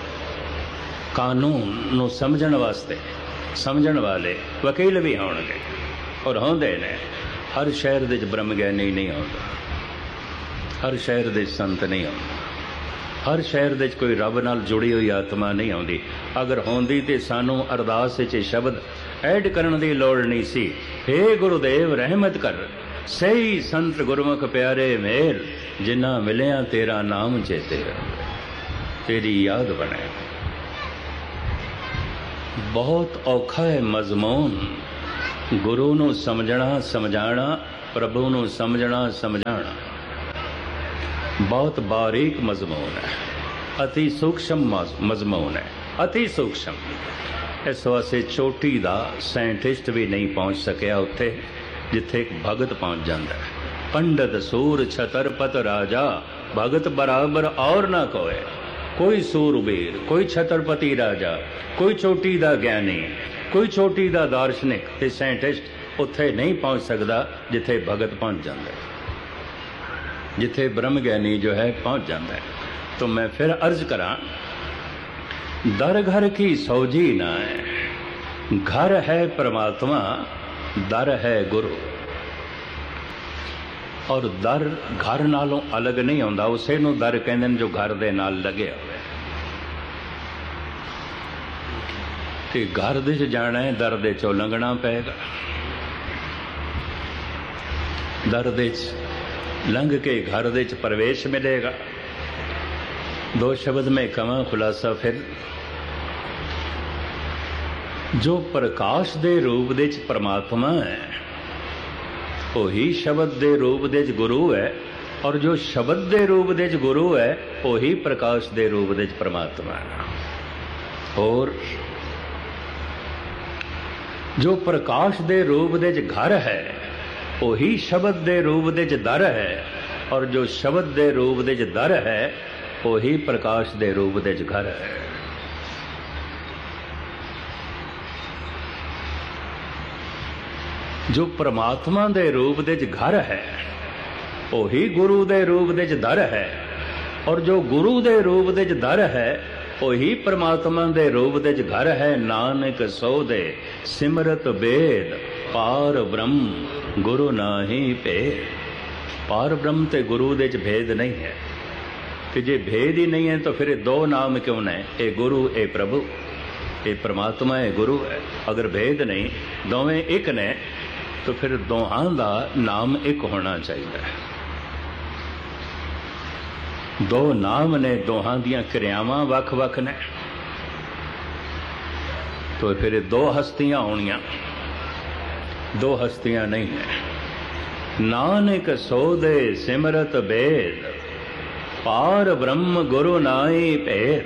कानून नूं समझण वास्ते समझण वाले वकील भी होणगे और होंदे ने। हर शहर दे ब्रह्म ज्ञानी नहीं होंदा, हर शहर दे संत नहीं होंदा, हर शहर दे कोई रब नाल जुड़ी हुई आत्मा नहीं आउंदी। अगर होंदी ते सानू अरदास विच शब्द ऐड करन दी लोड़ नहीं सी। हे गुरुदेव रहमत कर, सही संत गुरमुख प्यारे मेल, जिन्ना मिलिया तेरा नाम चेते, तेरी याद बने। बहुत औखा है मजमून ਗੁਰੂ ਨੂੰ ਸਮਝਣਾ ਸਮਝਾਣਾ, ਪ੍ਰਭੂ ਨੂੰ ਸਮਝਣਾ ਸਮਝਾਣਾ ਬਹੁਤ ਬਾਰੀਕ ਮਜ਼ਮੂਨ ਹੈ, ਅਤੀ ਸੂਖਸ਼ਮ ਮਜ਼ਮੂਨ ਹੈ, ਅਤੀ ਸੂਖਸ਼ਮ। ਇਸ ਵਾਸਤੇ ਚੋਟੀ ਦਾ ਸਾਇੰਟਿਸਟ ਵੀ ਨਹੀਂ ਪਹੁੰਚ ਸਕਿਆ ਉੱਥੇ ਜਿੱਥੇ ਇੱਕ ਭਗਤ ਪਹੁੰਚ ਜਾਂਦਾ ਹੈ। ਪੰਡਤ ਸੂਰ ਛਤਰਪਤ ਰਾਜਾ, ਭਗਤ ਬਰਾਬਰ ਔਰ ਨਾ ਕੋਏ। ਕੋਈ ਸੂਰਬੀਰ, ਕੋਈ ਛਤਰਪਤੀ ਰਾਜਾ, ਕੋਈ ਚੋਟੀ ਦਾ ਗਿਆਨੀ, ਕੋਈ ਚੋਟੀ ਦਾ ਦਾਰਸ਼ਨਿਕ ਤੇ ਸਾਇੰਟਿਸਟ ਉੱਥੇ ਨਹੀਂ ਪਹੁੰਚ ਸਕਦਾ ਜਿੱਥੇ ਭਗਤ ਪਹੁੰਚ ਜਾਂਦਾ ਹੈ, ਜਿੱਥੇ ਬ੍ਰਹਮ ਗਿਆਨੀ ਜੋ ਹੈ ਪਹੁੰਚ ਜਾਂਦਾ ਹੈ। तो मैं फिर अर्ज करा, दर घर की सौजी ना है, घर है परमात्मा, दर है गुरु। और दर घर नालों अलग नहीं होंदा, उसे नूं दर कहंदे ने जो घर दे नाल लगे होवे। ते घर दे च जाना है, दर दे चों लंघना पेगा। दर दे च लंघ के घर दे च प्रवेश मिलेगा। दो शब्द में कवां खुलासा फिर, जो प्रकाश दे रूप दे च परमात्मा है वही शब्द दे रूप दे च गुरु है, और जो शब्द दे रूप दे च गुरु है वही प्रकाश दे रूप दे च परमात्मा है। और जो प्रकाश दे रूप दे च घर है वही शब्द दे रूप दे च दर है, और जो शब्द दे रूप दे च दर है वही प्रकाश दे रूप दे च घर है। जो परमात्मा दे रूप दे च घर है वही गुरु दे रूप दे च दर है, और जो गुरु दे रूप दे च दर है वही परमात्मा दे रूप दे च घर है। नानक सो दे सिमरत बेद, पार ब्रह्म गुरु नाहि भेद। पार ब्रह्म ते गुरु दे च भेद नहीं है। कि जे भेद ही नहीं है तो फिर दो नाम क्यों ने, ए गुरु ए प्रभु, ए परमात्मा ए गुरु है। अगर भेद नहीं, दोवें एक ने, तो फिर दोहां दा नाम एक होना चाहिए। दो नाम ने, दोहां दियां क्रियावां वख वख ने, तो फिर दो हस्तियां होनियां, दो हस्तियां नहीं है। नानक सो दे सिमरत बेद, पार ब्रह्म गुरु नाई भेद।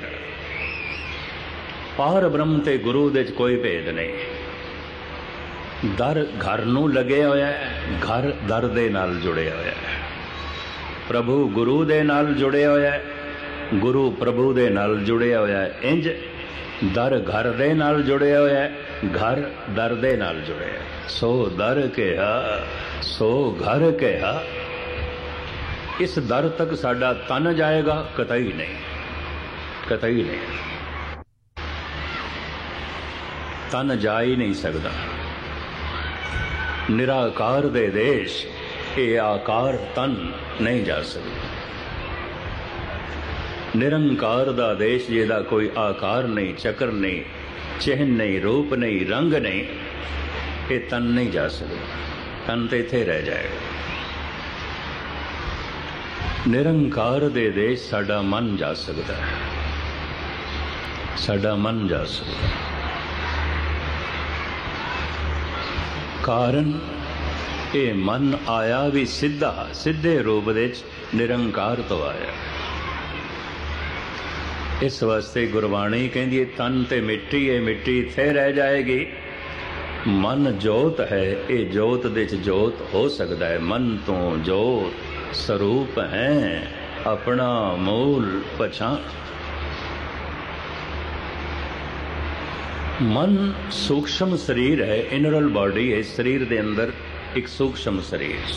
पार ब्रह्म ते गुरु दे च कोई भेद नहीं। दर घर नूं लगे होया है, घर दर दे नाल जुड़े होया है। प्रभु गुरु दे नाल जुड़े होया है, गुरु प्रभु दे नाल जुड़े होया है। इंज दर घर दे नाल जुड़े होया है, घर दर दे नाल जुड़े है। सो दर कहा, सो घर कहा। इस दर तक साडा तन जाएगा? कतई नहीं, कतई नहीं। तन जा ही नहीं सकता। निराकार दे देश ये आकार तन नहीं जा सकता। निरंकार दा देश जिहदा कोई आकार नहीं, चक्र नहीं, चिन्ह नहीं, रूप नहीं, रंग नहीं, ये तन नहीं जा सकता। तन तो इत्थे रह जाएगा। निरंकार दे देश साडा मन जा सकता है, साडा मन जा सकता है। कारण ये मन आया भी सीधा, सीधे रूप दे निरंकार तो आया। इस वास्ते गुरबाणी कहती है तन ते मिट्टी है, मिट्टी इत्थे रह जाएगी। मन जोत है, ये जोत दे च जोत हो सकता है। मन तो जोत स्वरूप है, अपना मूल पहचान। मन सूक्ष्म शरीर है, इनरल बॉडी है। शरीर के अंदर एक सूक्ष्म शरीर।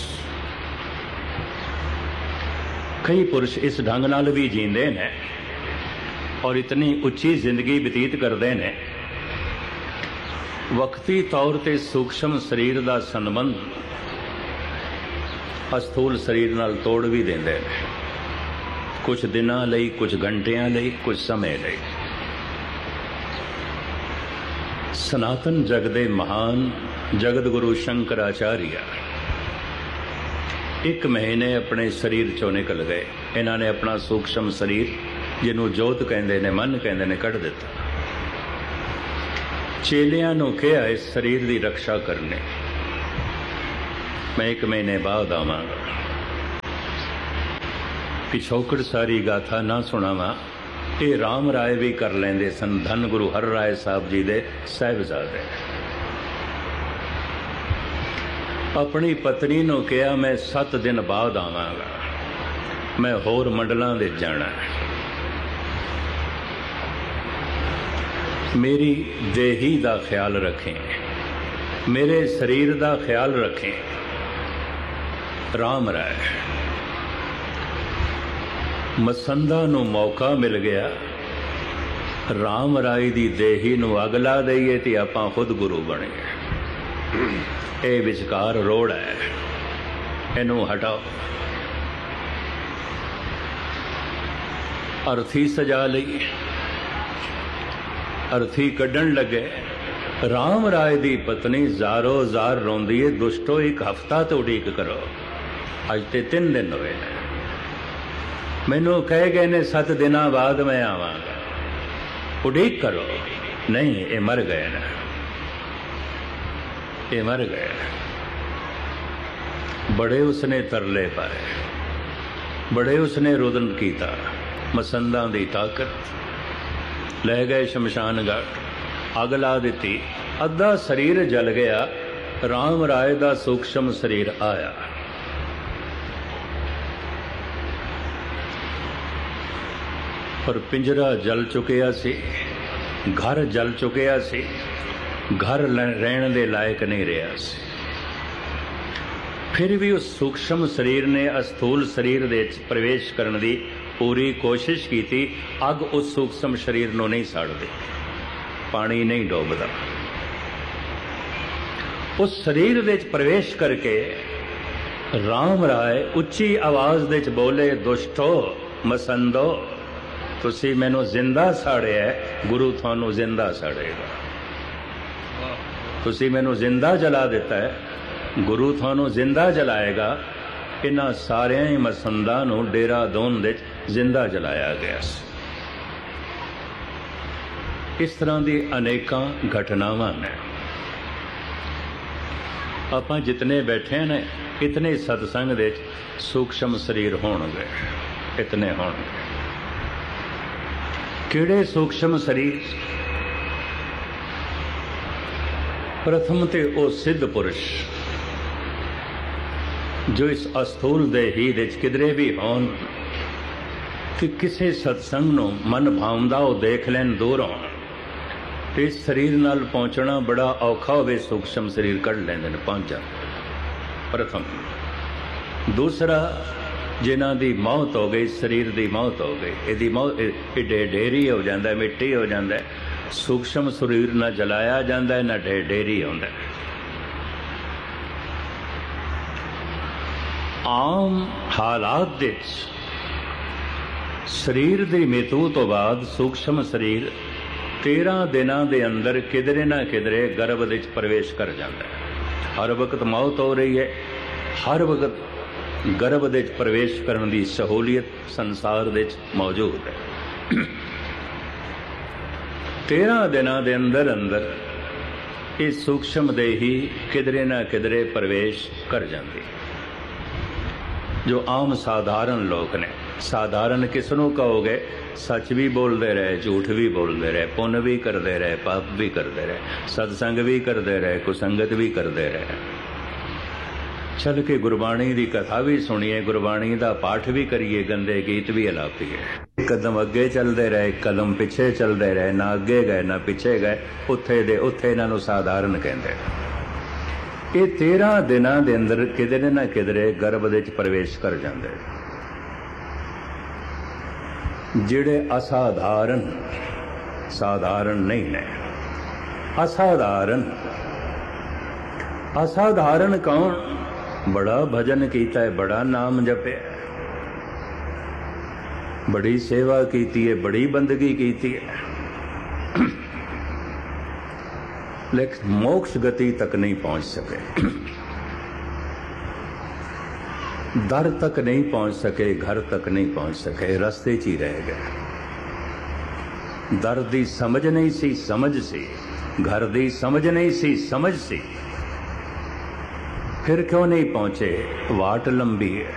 कई पुरुष इस ढंग नाल भी जींदे ने और इतनी उच्ची जिंदगी बतीत करते हैं। वक्ती तौर ते सूक्ष्म शरीर का संबंध अस्थूल शरीर नाल तोड़ भी देंदे ने, कुछ दिनां लई, कुछ घंटियां लई, कुछ समय लई। सनातन जग दे महान जगत गुरु शंकराचार्य 1 महीने अपने शरीर चों निकल गए। इन्हां ने अपना सूक्ष्म शरीर जिन्हों जोत कहंदे ने, मन कहंदे ने, कढ़ दिता। ਚੇਲਿਆਂ ਨੂੰ ਕਿਹਾ ਇਸ ਸਰੀਰ ਦੀ ਰੱਖਿਆ ਕਰਨੇ, ਮੈਂ 1 ਮਹੀਨੇ ਬਾਅਦ ਆਵਾਂਗਾ। ਪਿਛੋਕੜ ਸਾਰੀ ਗਾਥਾ ਨਾ ਸੁਣਾਵਾਂ, ਇਹ ਰਾਮ ਰਾਏ ਵੀ ਕਰ ਲੈਂਦੇ ਸਨ, ਧੰਨ ਗੁਰੂ ਹਰ ਰਾਏ ਸਾਹਿਬ ਜੀ ਦੇ ਸਾਹਿਬਜ਼ਾਦੇ। ਆਪਣੀ ਪਤਨੀ ਨੂੰ ਕਿਹਾ ਮੈਂ 7 ਦਿਨ ਬਾਅਦ ਆਵਾਂਗਾ, ਮੈਂ ਹੋਰ ਮੰਡਲਾਂ ਦੇ ਜਾਣਾ, ਮੇਰੀ ਦੇਹੀ ਦਾ ਖਿਆਲ ਰੱਖੇਂ, ਮੇਰੇ ਸਰੀਰ ਦਾ ਖਿਆਲ ਰੱਖੇਂ। ਰਾਮ ਰਾਏ ਮਸੰਦਾ ਨੂੰ ਮੌਕਾ ਮਿਲ ਗਿਆ, ਰਾਮ ਰਾਏ ਦੀ ਦੇਹੀ ਨੂੰ ਅੱਗ ਲਾ ਦਈਏ ਤੇ ਆਪਾਂ ਖੁਦ ਗੁਰੂ ਬਣੀਏ। ਇਹ ਵਿਚਕਾਰ ਰੋੜ ਹੈ, ਇਹਨੂੰ ਹਟਾਓ। ਅਰਥੀ ਸਜਾ ਲਈ, ਅਰਥੀ ਕੱਢਣ ਲੱਗੇ। ਰਾਮ ਰਾਏ ਦੀ ਪਤਨੀ ਜ਼ਾਰੋ ਜ਼ਾਰ ਰੋਂਦੀ ਏ, ਦੁਸ਼ਟੋ 1 ਹਫ਼ਤਾ ਤੋਂ ਉਡੀਕ ਕਰੋ, ਅੱਜ ਤੇ 3 ਦਿਨ ਹੋਏ ਨੇ, ਮੈਨੂੰ ਕਹਿ ਗਏ ਨੇ 7 ਦਿਨਾਂ ਬਾਅਦ ਮੈਂ ਆਵਾਂਗਾ, ਉਡੀਕ ਕਰੋ। ਨਹੀਂ, ਇਹ ਮਰ ਗਏ ਨੇ, ਇਹ ਮਰ ਗਏ। ਬੜੇ ਉਸਨੇ ਤਰਲੇ ਪਾਏ, ਬੜੇ ਉਸਨੇ ਰੁਦਨ ਕੀਤਾ, ਮਸੰਦਾਂ ਦੀ ਤਾਕਤ। ਲੈ ਗਏ ਸ਼ਮਸ਼ਾਨ ਘਾਟ, ਅੱਗ ਲਾ ਦਿੱਤੀ, ਅੱਧਾ ਸਰੀਰ ਜਲ ਗਿਆ, ਰਾਮ ਰਾਏ ਦਾ ਸੂਖਸ਼ਮ ਸਰੀਰ ਆਇਆ। ਪਰ ਪਿੰਜਰਾ ਜਲ ਚੁੱਕਿਆ ਸੀ, ਘਰ ਜਲ ਚੁੱਕਿਆ ਸੀ, ਘਰ ਰਹਿਣ ਦੇ ਲਾਇਕ ਨਹੀਂ ਰਿਹਾ ਸੀ। ਫਿਰ ਵੀ ਉਸ ਸੂਖਸ਼ਮ ਸਰੀਰ ਨੇ ਅਸਥੂਲ ਸਰੀਰ ਦੇ ਵਿੱਚ ਪ੍ਰਵੇਸ਼ ਕਰਨ ਦੀ ਪੂਰੀ ਕੋਸ਼ਿਸ਼ ਕੀਤੀ। ਅੱਗ ਉਸ ਸੂਖਸ਼ਮ ਸਰੀਰ ਨੂੰ ਨਹੀਂ ਸਾੜਦੀ, ਪਾਣੀ ਨਹੀਂ ਡੋਬਦਾ। ਉਸ ਸਰੀਰ ਦੇ ਵਿੱਚ ਪ੍ਰਵੇਸ਼ ਕਰਕੇ ਰਾਮ ਰਾਏ ਉੱਚੀ ਆਵਾਜ਼ ਦੇ ਵਿੱਚ ਬੋਲੇ, ਦੁਸ਼ਟੋ ਮਸੰਦੋ, ਤੁਸੀਂ ਮੈਨੂੰ ਜ਼ਿੰਦਾ ਸਾੜਿਆ, ਗੁਰੂ ਤੁਹਾਨੂੰ ਜ਼ਿੰਦਾ ਸਾੜੇਗਾ। ਤੁਸੀਂ ਮੈਨੂੰ ਜ਼ਿੰਦਾ ਜਲਾ ਦਿੱਤਾ ਹੈ, ਗੁਰੂ ਤੁਹਾਨੂੰ ਜ਼ਿੰਦਾ ਜਲਾਏਗਾ। ਇਹਨਾਂ ਸਾਰਿਆਂ ਹੀ ਮਸੰਦਾਂ ਨੂੰ ਡੇਰਾਦੂਨ ਵਿੱਚ ਜ਼ਿੰਦਾ ਜਲਾਇਆ ਗਿਆ ਸੀ। ਇਸ ਤਰ੍ਹਾਂ ਦੀ ਅਨੇਕਾਂ ਘਟਨਾਵਾਂ ਨੇ। ਆਪਾਂ ਜਿਤਨੇ ਬੈਠੇ ਨੇ, ਇਤਨੇ ਸਤਸੰਗ ਦੇ ਵਿੱਚ ਸੂਖਸ਼ਮ ਸਰੀਰ ਹੋਣਗੇ, ਇਤਨੇ ਹੋਣਗੇ। ਕਿਹੜੇ ਸੂਖਸ਼ਮ ਸਰੀਰ? ਪ੍ਰਥਮ ਤੇ ਉਹ ਸਿੱਧ ਪੁਰਸ਼ ਜੋ ਇਸ ਅਸਥੂਲ ਦੇਹੀ ਵਿੱਚ ਕਿਧਰੇ ਵੀ ਹੋਣ, ਕਿ ਕਿਸੇ ਸਤਸੰਗ ਨੂੰ ਮਨ ਭਾਉਂਦਾ ਉਹ ਦੇਖ ਲੈਣ ਦੂਰੋਂ, ਤੇ ਇਸ ਸਰੀਰ ਨਾਲ ਪਹੁੰਚਣਾ ਬੜਾ ਔਖਾ ਹੋਵੇ, ਸੂਖਸ਼ਮ ਸਰੀਰ ਕੱਢ ਲੈਂਦੇ ਨੇ, ਪਹੁੰਚ ਜਾਂਦੇ। ਪ੍ਰਥਮ। ਦੂਸਰਾ, ਜਿਨ੍ਹਾਂ ਦੀ ਮੌਤ ਹੋ ਗਈ, ਸਰੀਰ ਦੀ ਮੌਤ ਹੋ ਗਈ, ਇਹਦੀ ਮੌਤ, ਇਹ ਢੇਰੀ ਹੋ ਜਾਂਦਾ, ਮਿੱਟੀ ਹੋ ਜਾਂਦਾ, ਸੂਖਸ਼ਮ ਸਰੀਰ ਨਾ ਜਲਾਇਆ ਜਾਂਦਾ, ਨਾ ਢੇਰੀ ਹੁੰਦਾ। ਆਮ ਹਾਲਾਤ ਵਿੱਚ ਸਰੀਰ ਦੀ ਮ੍ਰਿਤੂ ਤੋਂ ਬਾਅਦ ਸੂਖਸ਼ਮ ਸਰੀਰ 13 ਦਿਨਾਂ ਦੇ ਅੰਦਰ ਕਿਧਰੇ ਨਾ ਕਿਧਰੇ ਗਰਭ ਵਿੱਚ ਪ੍ਰਵੇਸ਼ ਕਰ ਜਾਂਦਾ ਹੈ। ਹਰ ਵਕਤ ਮੌਤ ਹੋ ਰਹੀ ਹੈ, ਹਰ ਵਕਤ ਗਰਭ ਵਿੱਚ ਪ੍ਰਵੇਸ਼ ਕਰਨ ਦੀ ਸਹੂਲੀਅਤ ਸੰਸਾਰ ਵਿੱਚ ਮੌਜੂਦ ਹੈ। 13 ਦਿਨਾਂ ਦੇ ਅੰਦਰ ਅੰਦਰ ਇਹ ਸੂਖਸ਼ਮ ਦੇਹੀ ਕਿਧਰੇ ਨਾ ਕਿਧਰੇ ਪ੍ਰਵੇਸ਼ ਕਰ ਜਾਂਦੀ। ਜੋ ਆਮ ਸਾਧਾਰਨ ਲੋਕ ਨੇ, ਸਾਧਾਰਨ ਕਿਸ ਨੂੰ ਕਹੋਗੇ? ਸੱਚ ਵੀ ਬੋਲਦੇ ਰਹੇ, ਝੂਠ ਵੀ ਬੋਲਦੇ ਰਹੇ, ਪੁੰਨ ਵੀ ਕਰਦੇ ਰਹੇ, ਪਾਪ ਵੀ ਕਰਦੇ ਰਹੇ, ਸਤਸੰਗ ਵੀ ਕਰਦੇ ਰਹੇ, ਕੁਸੰਗਤ ਵੀ ਕਰਦੇ ਰਹੇ। ਚੱਲ ਕੇ ਗੁਰਬਾਣੀ ਦੀ ਕਥਾ ਵੀ ਸੁਣੀਏ, ਗੁਰਬਾਣੀ ਦਾ ਪਾਠ ਵੀ ਕਰੀਏ, ਗੰਦੇ ਗੀਤ ਵੀ ਅਲਾਪੀਏ। ਇੱਕ ਕਦਮ ਅੱਗੇ ਚੱਲਦੇ ਰਹੇ, ਇੱਕ ਕਦਮ ਪਿੱਛੇ ਚੱਲਦੇ ਰਹੇ, ਨਾ ਅੱਗੇ ਗਏ ਨਾ ਪਿੱਛੇ ਗਏ, ਉੱਥੇ ਦੇ ਉੱਥੇ ਇਹਨਾਂ ਨੂੰ ਸਾਧਾਰਨ ਕਹਿੰਦੇ। ਇਹ 13 ਦਿਨਾਂ ਦੇ ਅੰਦਰ ਕਿਧਰੇ ਨਾ ਕਿਧਰੇ ਗਰਭ ਵਿੱਚ ਪ੍ਰਵੇਸ਼ ਕਰ ਜਾਂਦੇ। ਜਿਹੜੇ ਅਸਾਧਾਰਨ, ਸਾਧਾਰਨ ਨਹੀਂ ਨੇ, ਅਸਾਧਾਰਨ। ਅਸਾਧਾਰਨ ਕੌਣ? ਬੜਾ ਭਜਨ ਕੀਤਾ ਹੈ, ਬੜਾ ਨਾਮ ਜਪਿਆ, ਬੜੀ ਸੇਵਾ ਕੀਤੀ ਹੈ, ਬੜੀ ਬੰਦਗੀ ਕੀਤੀ ਹੈ, लेकिन मोक्ष गति तक नहीं पहुंच सके, दर तक नहीं पहुंच सके, घर तक नहीं पहुंच सके, रस्ते च ही रह गए। दर दी समझ नहीं सी, समझ सी घर दी समझ नहीं सी, समझ सी, फिर क्यों नहीं पहुंचे? वाट लंबी है,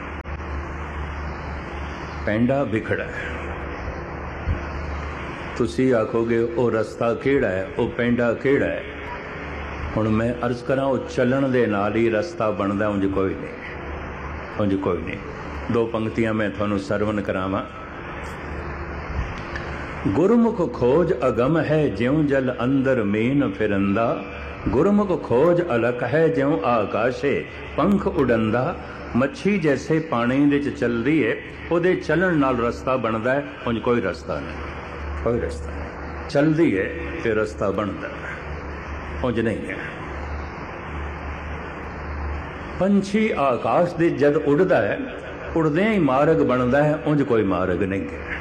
पैंडा बिखड़ा है। तुसी आखोगे वो रस्ता केड़ा है, वो पेंडा केड़ा है। हुण मैं अर्ज करा, वो चलन दे नाल ही रस्ता बनदा, उंज कोई नहीं, उंज कोई नहीं। दो पंक्तियां मैं थानू सरवण करावां। गुरमुख खोज अगम है, ज्यों जल अंदर मीन फिरंदा। गुरमुख खोज अलख है, ज्यों आकाशे पंख उड़ंदा। मच्छी जैसे पानी दे च चलदी है, ਉਹਦੇ ਚੱਲਣ ਨਾਲ ਰਸਤਾ ਬਣਦਾ ਹੈ, ਉਂਝ ਕੋਈ ਰਸਤਾ ਨਹੀਂ, ਕੋਈ ਰਸਤਾ ਨਹੀਂ। ਚੱਲਦੀ ਹੈ ਤੇ ਰਸਤਾ ਬਣਦਾ ਹੈ, ਉਂਝ ਨਹੀਂ ਹੈ। ਪੰਛੀ ਆਕਾਸ਼ ਦੇ ਜਦ ਉੱਡਦਾ ਹੈ, ਉੱਡਦਿਆਂ ਹੀ ਮਾਰਗ ਬਣਦਾ ਹੈ, ਉਂਝ ਕੋਈ ਮਾਰਗ ਨਹੀਂ ਹੈ।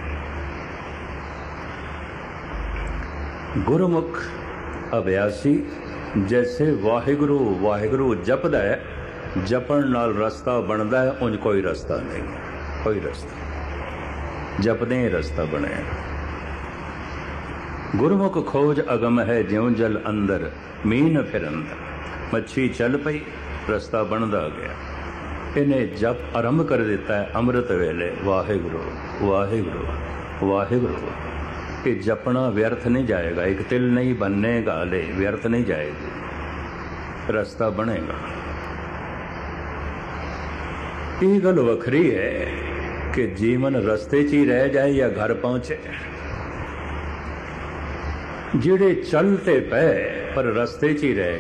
ਗੁਰਮੁਖ ਅਭਿਆਸੀ ਜੈਸੇ ਵਾਹਿਗੁਰੂ ਵਾਹਿਗੁਰੂ ਜਪਦਾ ਹੈ, ਜਪਣ ਨਾਲ ਰਸਤਾ ਬਣਦਾ ਹੈ, ਉਂਝ ਕੋਈ ਰਸਤਾ ਨਹੀਂ ਹੈ, कोई रास्ता जपदे रास्ता बने। गुरमुख खोज अगम है, ज्यों जल अंदर मीन फिरंदा। मच्छी चल पई, रास्ता बनदा गया। इन्हें जप आरंभ कर देता है अमृत वेले, वाहिगुरु वाहिगुरु वाहिगुरु। ये जपना व्यर्थ नहीं जाएगा, एक तिल नहीं बनने गाले, व्यर्थ नहीं जाएगी, रास्ता बनेगा। ये गल वखरी है कि जीवन रस्ते च ही रह जाए या घर पहुंचे। जिहड़े चलते पे पर रस्ते च ही रह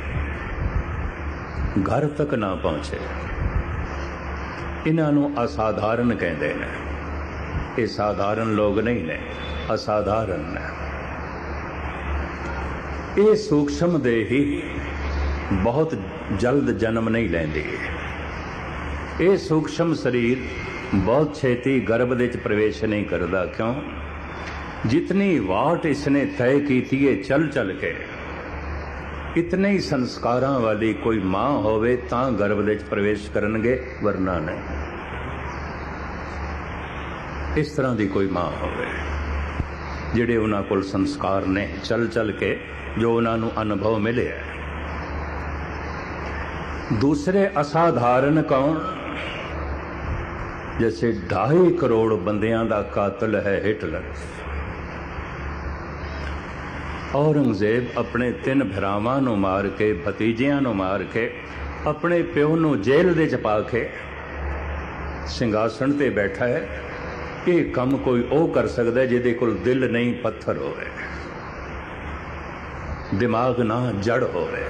गए, घर तक ना पहुंचे, इन्हां नूं असाधारण कहते हैं। ये साधारण लोग नहीं ने, असाधारण ने। ये सूक्ष्म देही बहुत जल्द जन्म नहीं लैंदी। ये सूक्ष्म शरीर बहुत छेती गर्भ दे प्रवेश नहीं करता। क्यों? जितनी वाट इसने तय की है चल चल के, इतने ही संस्कारां वाली कोई मां होवे तां गर्भ दे प्रवेश करनगे, वरना नहीं। इस तरह की कोई मां होवे जिहड़े उन्हां कोल संस्कार ने चल चल के, जो उन्हां नूं अनुभव मिले। दूसरे असाधारण कौन? जैसे 2.5 करोड़ बंदियां दा कातिल है हिटलर। औरंगजेब अपने 3 भरावां नूं मार के, भतीजियां नूं मार के, अपने प्यो नूं जेल दे च पा के सिंघासन ते बैठा है। ये काम कोई ओ कर सकदा जिहदे कोल दिल नहीं, पत्थर होवे, दिमाग ना जड़ होवे,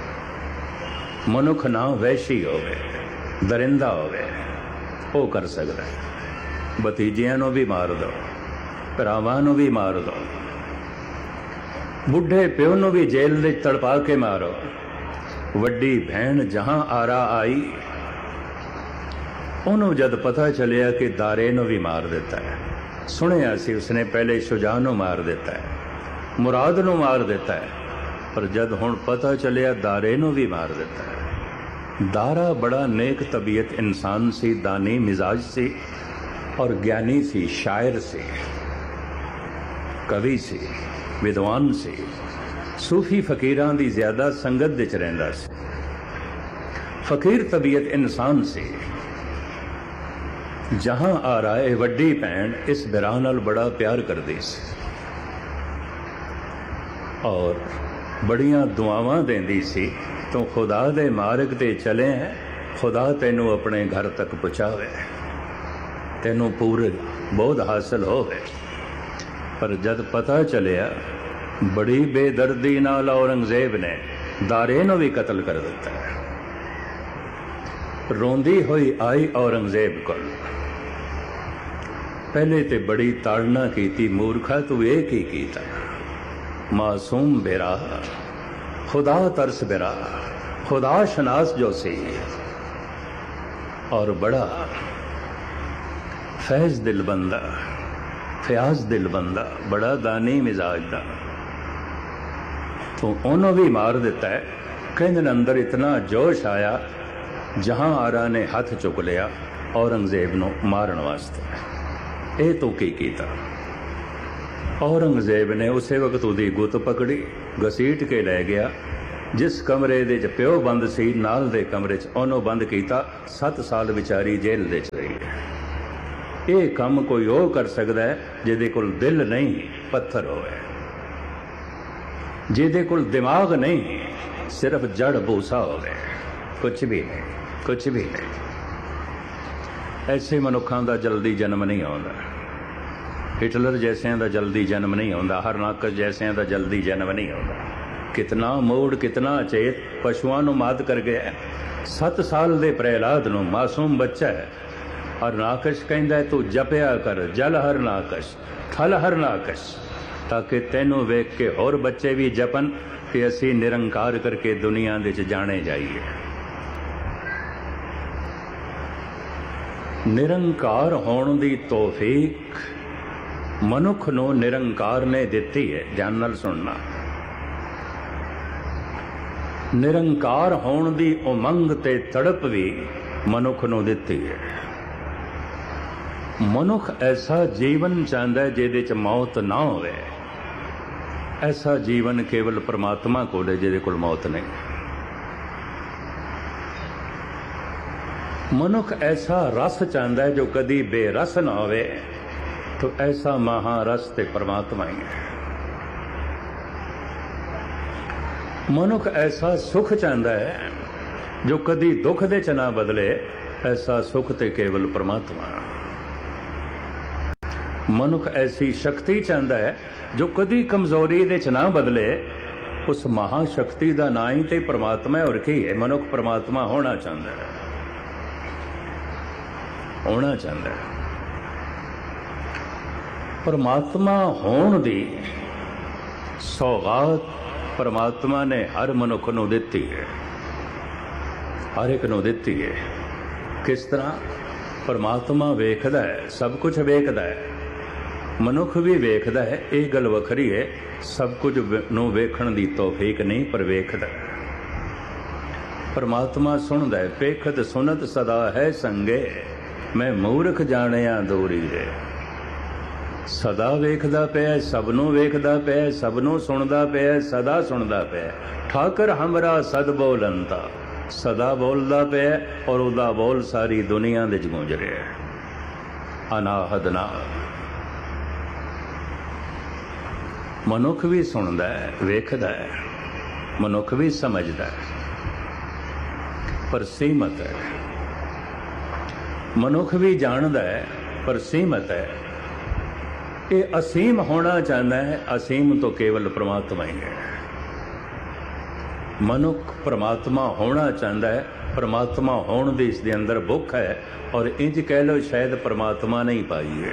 मनुख ना वैशी होवे, दरिंदा होवे, वो कर सकता है। भतीजियां नूं भी मार दो, भरावां नूं भी मार दो, बुढ़े प्यो नूं भी जेल दे तड़पा के मारो। वड्डी भैन जहां आरा आई, उन्होंने जद पता चलिया कि दारे नूं भी मार देता है। सुनिया सी उसने पहले शुजा नूं मार देता है, मुराद नूं मार देता है, पर जद हुण पता चलिया दारे नूं भी मार देता है। दारा बड़ा नेक तबीयत इंसान सी, दानी मिजाज सी और ज्ञानी सी, शायर सी, कवि सी, विद्वान सी, सूफी फकीरां दी ज्यादा संगत दे च रहिंदा सी। फकीर तबीयत इंसान सी। जहां आ रहा है वड्डी भैन इस बिराह नाल बड़ा प्यार करदी सी और बड़ियां दुआवां देंदी सी। तो खुदा दे मार्ग ते चले हैं, खुदा तेनू अपने घर तक पहुँचावे, तेनू पूरे बोध हासिल होवे। पर जद पता चलिया, बड़ी बेदर्दी नाल औरंगजेब ने दारे नूं भी कतल कर दिता है। रोंदी हुई आई औरंगजेब कोल। पहले ते बड़ी ताड़ना कीती, मूर्खा तू ये की कीता? मासूम बेरा, खुदा तरस बिरा, खुदा शनास जो सी और बड़ा फैज दिल बंदा, फयाज दिल बंदा, बड़ा दानी मिजाज दा, तो उन्होंने भी मार दिता है। कहने अंदर इतना जोश आया, जहां आरा ने हाथ चुक लिया औरंगजेब नूं मारन वास्ते। ये तो की कीता? ਔਰੰਗਜ਼ੇਬ ਨੇ ਉਸੇ ਵਕਤ ਉਹਦੀ ਗੁੱਤ ਪਕੜੀ, ਘਸੀਟ ਕੇ ਲੈ ਗਿਆ। ਜਿਸ ਕਮਰੇ ਦੇ 'ਚ ਪਿਓ ਬੰਦ ਸੀ, ਨਾਲ ਦੇ ਕਮਰੇ 'ਚ ਉਹਨੂੰ ਬੰਦ ਕੀਤਾ। 7 ਸਾਲ ਵਿਚਾਰੀ ਜੇਲ੍ਹ ਦੇ 'ਚ ਰਹੀ ਹੈ। ਇਹ ਕੰਮ ਕੋਈ ਉਹ ਕਰ ਸਕਦਾ ਹੈ ਜਿਹਦੇ ਕੋਲ ਦਿਲ ਨਹੀਂ, ਪੱਥਰ ਹੋਵੇ, ਜਿਹਦੇ ਕੋਲ ਦਿਮਾਗ ਨਹੀਂ, ਸਿਰਫ ਜੜ ਭੂਸਾ ਹੋਵੇ। ਕੁਛ ਵੀ ਨਹੀਂ, ਕੁਛ ਵੀ ਨਹੀਂ। ਐਸੇ ਮਨੁੱਖਾਂ ਦਾ ਜਲਦੀ ਜਨਮ ਨਹੀਂ ਆਉਂਦਾ। ਹਿਟਲਰ ਜੈਸਿਆਂ ਦਾ ਜਲਦੀ ਜਨਮ ਨਹੀਂ ਆਉਂਦਾ। ਹਰਨਾਕਸ਼ ਜੈਸਿਆਂ ਦਾ ਜਲਦੀ ਜਨਮ ਨਹੀਂ ਆਉਂਦਾ। ਕਿਤਨਾ ਮੋੜ, ਕਿਤਨਾ ਚੇਤ ਪਸ਼ੂਆਂ ਨੂੰ ਮਾਤ ਕਰ ਗਿਆ। 7 ਸਾਲ ਦੇ ਪ੍ਰਹਿਲਾਦ ਨੂੰ, ਮਾਸੂਮ ਬੱਚਾ ਹੈ। ਹਰਨਾਕਸ਼ ਕਹਿੰਦਾ ਤੂੰ ਜਪਿਆ ਕਰ, ਜਲ ਹਰਨਾਕਸ਼, ਥਲ ਹਰਨਾਕਸ਼, ਤਾਂ ਕਿ ਤੈਨੂੰ ਵੇਖ ਕੇ ਹੋਰ ਬੱਚੇ ਵੀ ਜਪਨ ਕਿ ਅਸੀਂ ਨਿਰੰਕਾਰ ਕਰਕੇ ਦੁਨੀਆ ਦੇ 'ਚ ਜਾਣੇ ਜਾਈਏ। ਨਿਰੰਕਾਰ ਹੋਣ ਦੀ ਤੌਫੀਕ ਮਨੁੱਖ ਨੂੰ ਨਿਰੰਕਾਰ ਨੇ ਦਿੱਤੀ ਹੈ। ਧਿਆਨ ਨਾਲ ਸੁਣਨਾ। ਨਿਰੰਕਾਰ ਹੋਣ ਦੀ ਉਮੰਗ ਤੇ ਤੜਪ ਵੀ ਮਨੁੱਖ ਨੂੰ ਦਿੱਤੀ ਹੈ। ਮਨੁੱਖ ਐਸਾ ਜੀਵਨ ਚਾਹੁੰਦਾ ਹੈ ਜਿਹਦੇ 'ਚ ਮੌਤ ਨਾ ਹੋਵੇ। ਐਸਾ ਜੀਵਨ ਕੇਵਲ ਪਰਮਾਤਮਾ ਕੋਲ ਹੈ ਜਿਹਦੇ ਕੋਲ ਮੌਤ ਨਹੀਂ। ਮਨੁੱਖ ਐਸਾ ਰਸ ਚਾਹੁੰਦਾ ਹੈ ਜੋ ਕਦੀ ਬੇਰਸ ਨਾ ਹੋਵੇ। तो ऐसा महारस ते परमात्मा ही है। मनुख ऐसा सुख चाहता है जो कदी दुख दे च ना बदले। ऐसा सुख ते केवल परमात्मा। मनुख ऐसी शक्ति चाहता है जो कदी कमजोरी दे च ना बदले। उस महाशक्ति का ना ही ते परमात्मा और की है। मनुख परमात्मा होना चाहता है, होना चाहता है। परमात्मा होण दी सौगात परमात्मा ने हर मनुख नूं दित्ती है, हर एक नूं दित्ती है। किस तरह? परमात्मा वेखदा है, सब कुछ वेखदा है। मनुख भी वेखदा है, ये गल वखरी है। सब कुछ नूं वेखण दी तौफीक नहीं, पर वेखदा है। परमात्मा सुनदा है, पेखत सुनत सदा है संगे। मैं मूर्ख जाणिया दूरी है। सदा वेखदा पिया, सबनों वेखदा पिया, सबनों सुनदा पिया, सदा सुनदा पिया। ठाकर हमरा सद बोलंता, सदा बोलदा पिया और उदा बोल सारी दुनिया दे गूंज रहा है। अनाहद नाल मनुख भी सुनदा है, वेखदा है, मनुख भी समझदा है, पर सीमत है। मनुख भी जानदा है, पर सीमत है। ये असीम होना चाहता है, असीम तो केवल परमात्मा ही है। मनुख परमात्मा होना चाहता है, परमात्मा होने दी इसके अंदर भुख है। और इंज कह लो शायद परमात्मा नहीं पाई है।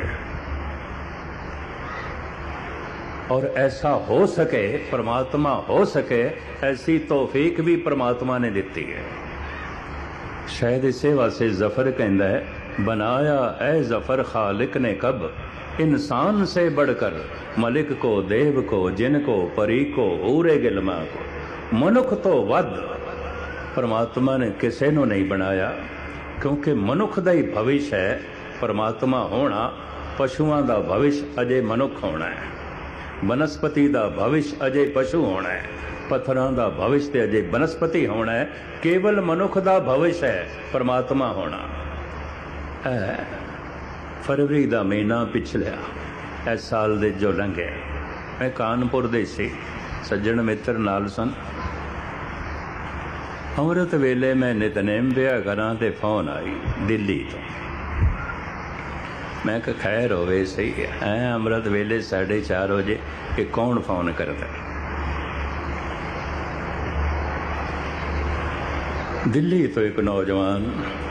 और ऐसा हो सके, परमात्मा हो सके, ऐसी तौफीक भी परमात्मा ने दी है। शायद इसे वास्ते जफर कहता है, बनाया ऐ जफर खालिक ने कब, इंसान से बढ़कर मलिक को, देव को, जिन को, परी को, हूरे गिलमा को। मनुख तो वध परमात्मा ने किसी को नहीं बनाया, क्योंकि मनुख का ही भविष्य है परमात्मा होना। पशुओं का भविष्य अजय मनुख होना है, वनस्पति का भविष्य अजय पशु होना है, पत्थरों का भविष्य अजय वनस्पति होना है। केवल मनुख का भविष्य है परमात्मा होना है। फरवरी का महीना पिछलिया इस साल दे जो लंघे, मैं कानपुर दे सी, सज्जन मित्र नाल सन। अमृत वेले मैं नितनेम पिया करा ते फोन आई दिल्ली तो। मैं कहा खैर होवे सही है, अमृत वेले 4:30 बजे कि कौन फोन करता। दिल्ली तो एक नौजवान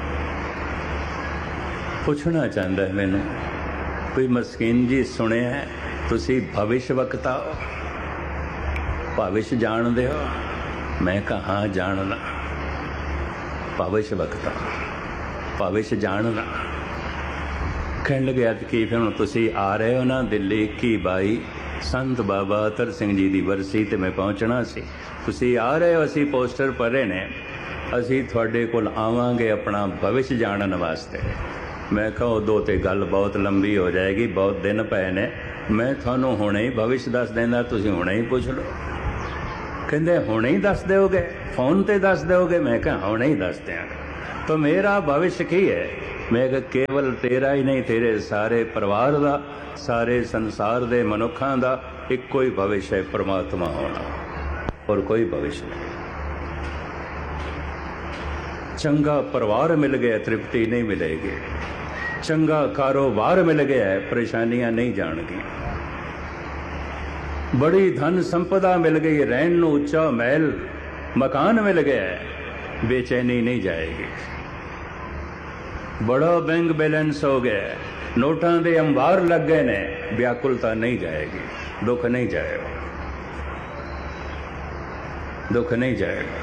पूछना चाहता है मैनू, कोई मस्कीन जी सुने है तुसी भविष्य वक्ता हो, भविष्य जानते हो? मैं कहा हाँ जानना। भविष्य वक्ता, भविष्य जानना। कहने लगे कि फिर तुसी आ रहे हो ना दिल्ली 21/22 संत बाबा अतर सिंह जी की बरसी ते मैं पहुँचना सी। तुसी आ रहे हो, असी पोस्टर पढ़े ने, असी तुहाडे कोल आवांगे अपना भविष्य जानन वास्ते। मैं कहा उदों तो गल बहुत लंबी हो जाएगी, बहुत दिन पे ने, ਮੈਂ ਤੁਹਾਨੂੰ ਹੁਣੇ ਹੀ ਭਵਿਸ਼ ਦੱਸ ਦਿੰਦਾ, ਤੁਸੀਂ ਹੁਣੇ ਹੀ ਪੁੱਛ ਲਓ। ਕਹਿੰਦੇ ਹੁਣੇ ਹੀ ਦੱਸ ਦਿਓਗੇ, ਫੋਨ ਤੇ ਦੱਸ ਦਿਓਗੇ? ਮੈਂ ਕਿਹਾ ਹੁਣੇ ਹੀ ਦੱਸ ਦਿਆਂਗਾ। ਤਾਂ ਮੇਰਾ ਭਵਿਸ਼ ਕੀ ਹੈ? ਮੈਂ ਕਿਹਾ ਕੇਵਲ ਤੇਰਾ ਹੀ ਨਹੀਂ, ਤੇਰੇ ਸਾਰੇ ਪਰਿਵਾਰ ਦਾ, ਸਾਰੇ ਸੰਸਾਰ ਦੇ ਮਨੁੱਖਾਂ ਦਾ ਇੱਕੋ ਹੀ ਭਵਿਸ਼ ਹੈ, ਪਰਮਾਤਮਾ ਹੋਣਾ, ਔਰ ਕੋਈ ਭਵਿਸ਼ ਨਹੀਂ। ਚੰਗਾ ਪਰਿਵਾਰ ਮਿਲ ਗਿਆ, ਤ੍ਰਿਪਤੀ ਨਹੀਂ ਮਿਲੇਗੀ। ਚੰਗਾ ਕਾਰੋਬਾਰ ਮਿਲ ਗਿਆ, ਪਰੇਸ਼ਾਨੀਆਂ ਨਹੀਂ ਜਾਣਗੀਆਂ। ਬੜੀ ਧਨ ਸੰਪਦਾ ਮਿਲ ਗਈ, ਰਹਿਣ ਨੂੰ ਉੱਚਾ ਮਹਿਲ ਮਕਾਨ ਮਿਲ ਗਿਆ, ਬੇਚੈਨੀ ਨਹੀਂ ਜਾਏਗੀ। ਬੜਾ ਬੈਂਕ ਬੈਲੈਂਸ ਹੋ ਗਿਆ, ਨੋਟਾਂ ਦੇ ਅੰਬਾਰ ਲੱਗ ਗਏ ਨੇ, ਵਿਆਕੁਲਤਾ ਨਹੀਂ ਜਾਏਗੀ, ਦੁੱਖ ਨਹੀਂ ਜਾਏਗਾ, ਦੁੱਖ ਨਹੀਂ ਜਾਏਗਾ,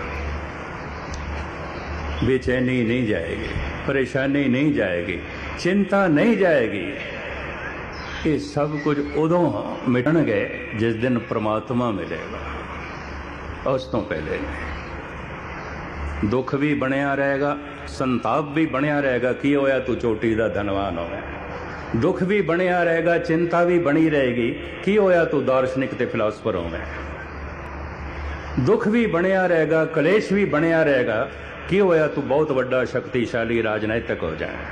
ਬੇਚੈਨੀ ਨਹੀਂ ਜਾਏਗੀ, ਪਰੇਸ਼ਾਨੀ ਨਹੀਂ ਜਾਏਗੀ, ਚਿੰਤਾ ਨਹੀਂ ਜਾਏਗੀ। ਇਹ ਸਭ ਕੁਝ ਉਦੋਂ ਮਿਟਣਗੇ ਜਿਸ ਦਿਨ ਪ੍ਰਮਾਤਮਾ ਮਿਲੇਗਾ, ਉਸ ਤੋਂ ਪਹਿਲੇ ਨਹੀਂ। ਦੁੱਖ ਵੀ ਬਣਿਆ ਰਹੇਗਾ, ਸੰਤਾਪ ਵੀ ਬਣਿਆ ਰਹੇਗਾ, ਕੀ ਹੋਇਆ ਤੂੰ ਚੋਟੀ ਦਾ ਧਨਵਾਨ ਹੋਇਆ। ਦੁੱਖ ਵੀ ਬਣਿਆ ਰਹੇਗਾ, ਚਿੰਤਾ ਵੀ ਬਣੀ ਰਹੇਗੀ, ਕੀ ਹੋਇਆ ਤੂੰ ਦਾਰਸ਼ਨਿਕ ਤੇ ਫਿਲਾਸਫਰ ਹੋਵੇਂ। ਦੁੱਖ ਵੀ ਬਣਿਆ ਰਹੇਗਾ, ਕਲੇਸ਼ ਵੀ ਬਣਿਆ ਰਹੇਗਾ, ਕੀ ਹੋਇਆ ਤੂੰ ਬਹੁਤ ਵੱਡਾ ਸ਼ਕਤੀਸ਼ਾਲੀ ਰਾਜਨੀਤਿਕ ਹੋ ਜਾਏ,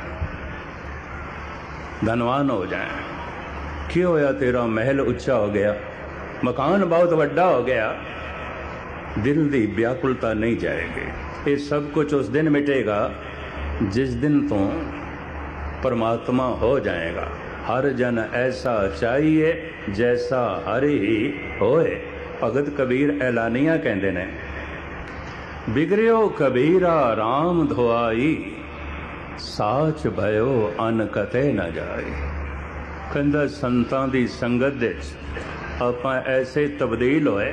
ਧਨਵਾਨ ਹੋ ਜਾਏ। ਕੀ ਹੋਇਆ ਤੇਰਾ ਮਹਿਲ ਉੱਚਾ ਹੋ ਗਿਆ, ਮਕਾਨ ਬਹੁਤ ਵੱਡਾ ਹੋ ਗਿਆ, ਦਿਲ ਦੀ ਵਿਆਕੁਲਤਾ ਨਹੀਂ ਜਾਏਗੀ। ਇਹ ਸਭ ਕੁਝ ਉਸ ਦਿਨ ਮਿਟੇਗਾ ਜਿਸ ਦਿਨ ਤੋਂ परमात्मा हो जाएगा। हर जन ऐसा चाहिए जैसा हरि ही होए। भगत कबीर ऐलानिया कहते ने, बिगड़ियो कबीरा राम धोआई, साच भयो अन कते न जाए। कहंदा संतां दी संगत दे आपां ऐसे तब्दील होए,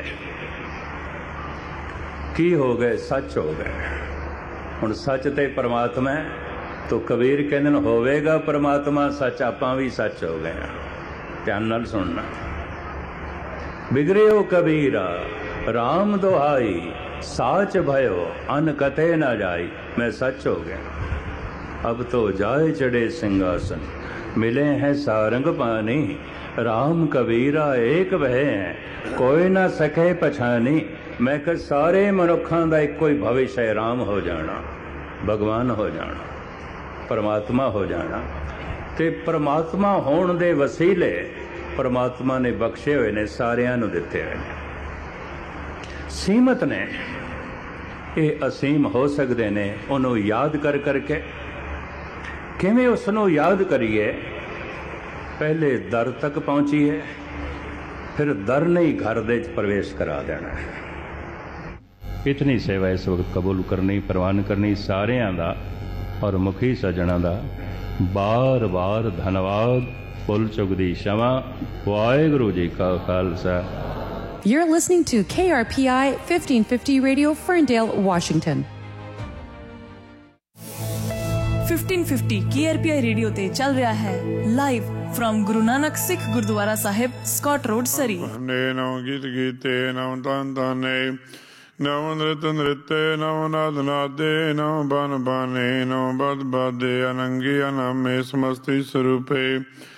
की हो गए, सच हो गए। हुण सच ते परमात्मा है, तो कबीर कहते हैं होवेगा परमात्मा सच, आपां भी सच हो गए। ध्यान नाल सुनना। बिगड़ियो कबीरा राम दुहाई, साच भयो अन कते न जाई। मैं सच हो गया, अब तो जाए चढ़े सिंहासन, मिले हैं सारंग पानी। राम कबीरा एक वह है, कोई ना सके पछानी। मैं कह सारे मनुखों का एको ही भविष्य है, राम हो जाना, भगवान हो जाना, परमात्मा हो जाना। ते परमात्मा होने दे वसीले परमात्मा ने बख्शे हुए ने, सारियां नूं दिते हुए ने। सीमत ने ये असीम हो सकते ने, उन्होंने याद कर करके। किवें उसनूं याद करिए? पहले दर तक पहुंचीए, फिर दर नहीं घर दे प्रवेश करा देना है। इतनी सेवा इस वक्त कबूल करनी, प्रवान करनी सारियां दा और मुखी सज्जणा दा बार बार धन्यवाद। फुल चुकदी क्षमा। वाहिगुरू जी का Khalsa. You're listening to KRPI 1550 Radio, Ferndale, Washington. 1550 KRPI radio ते चल रहा है live from Guru Nanak Sikh gurdwara Sahib, Scott road, सरी। गीत गीते नव तन तने, नव नृत नृत्य, नव नाद नादे, नव बन बाने, नव बद बादे, अनंगी अनामे समस्ति स्वरूपे।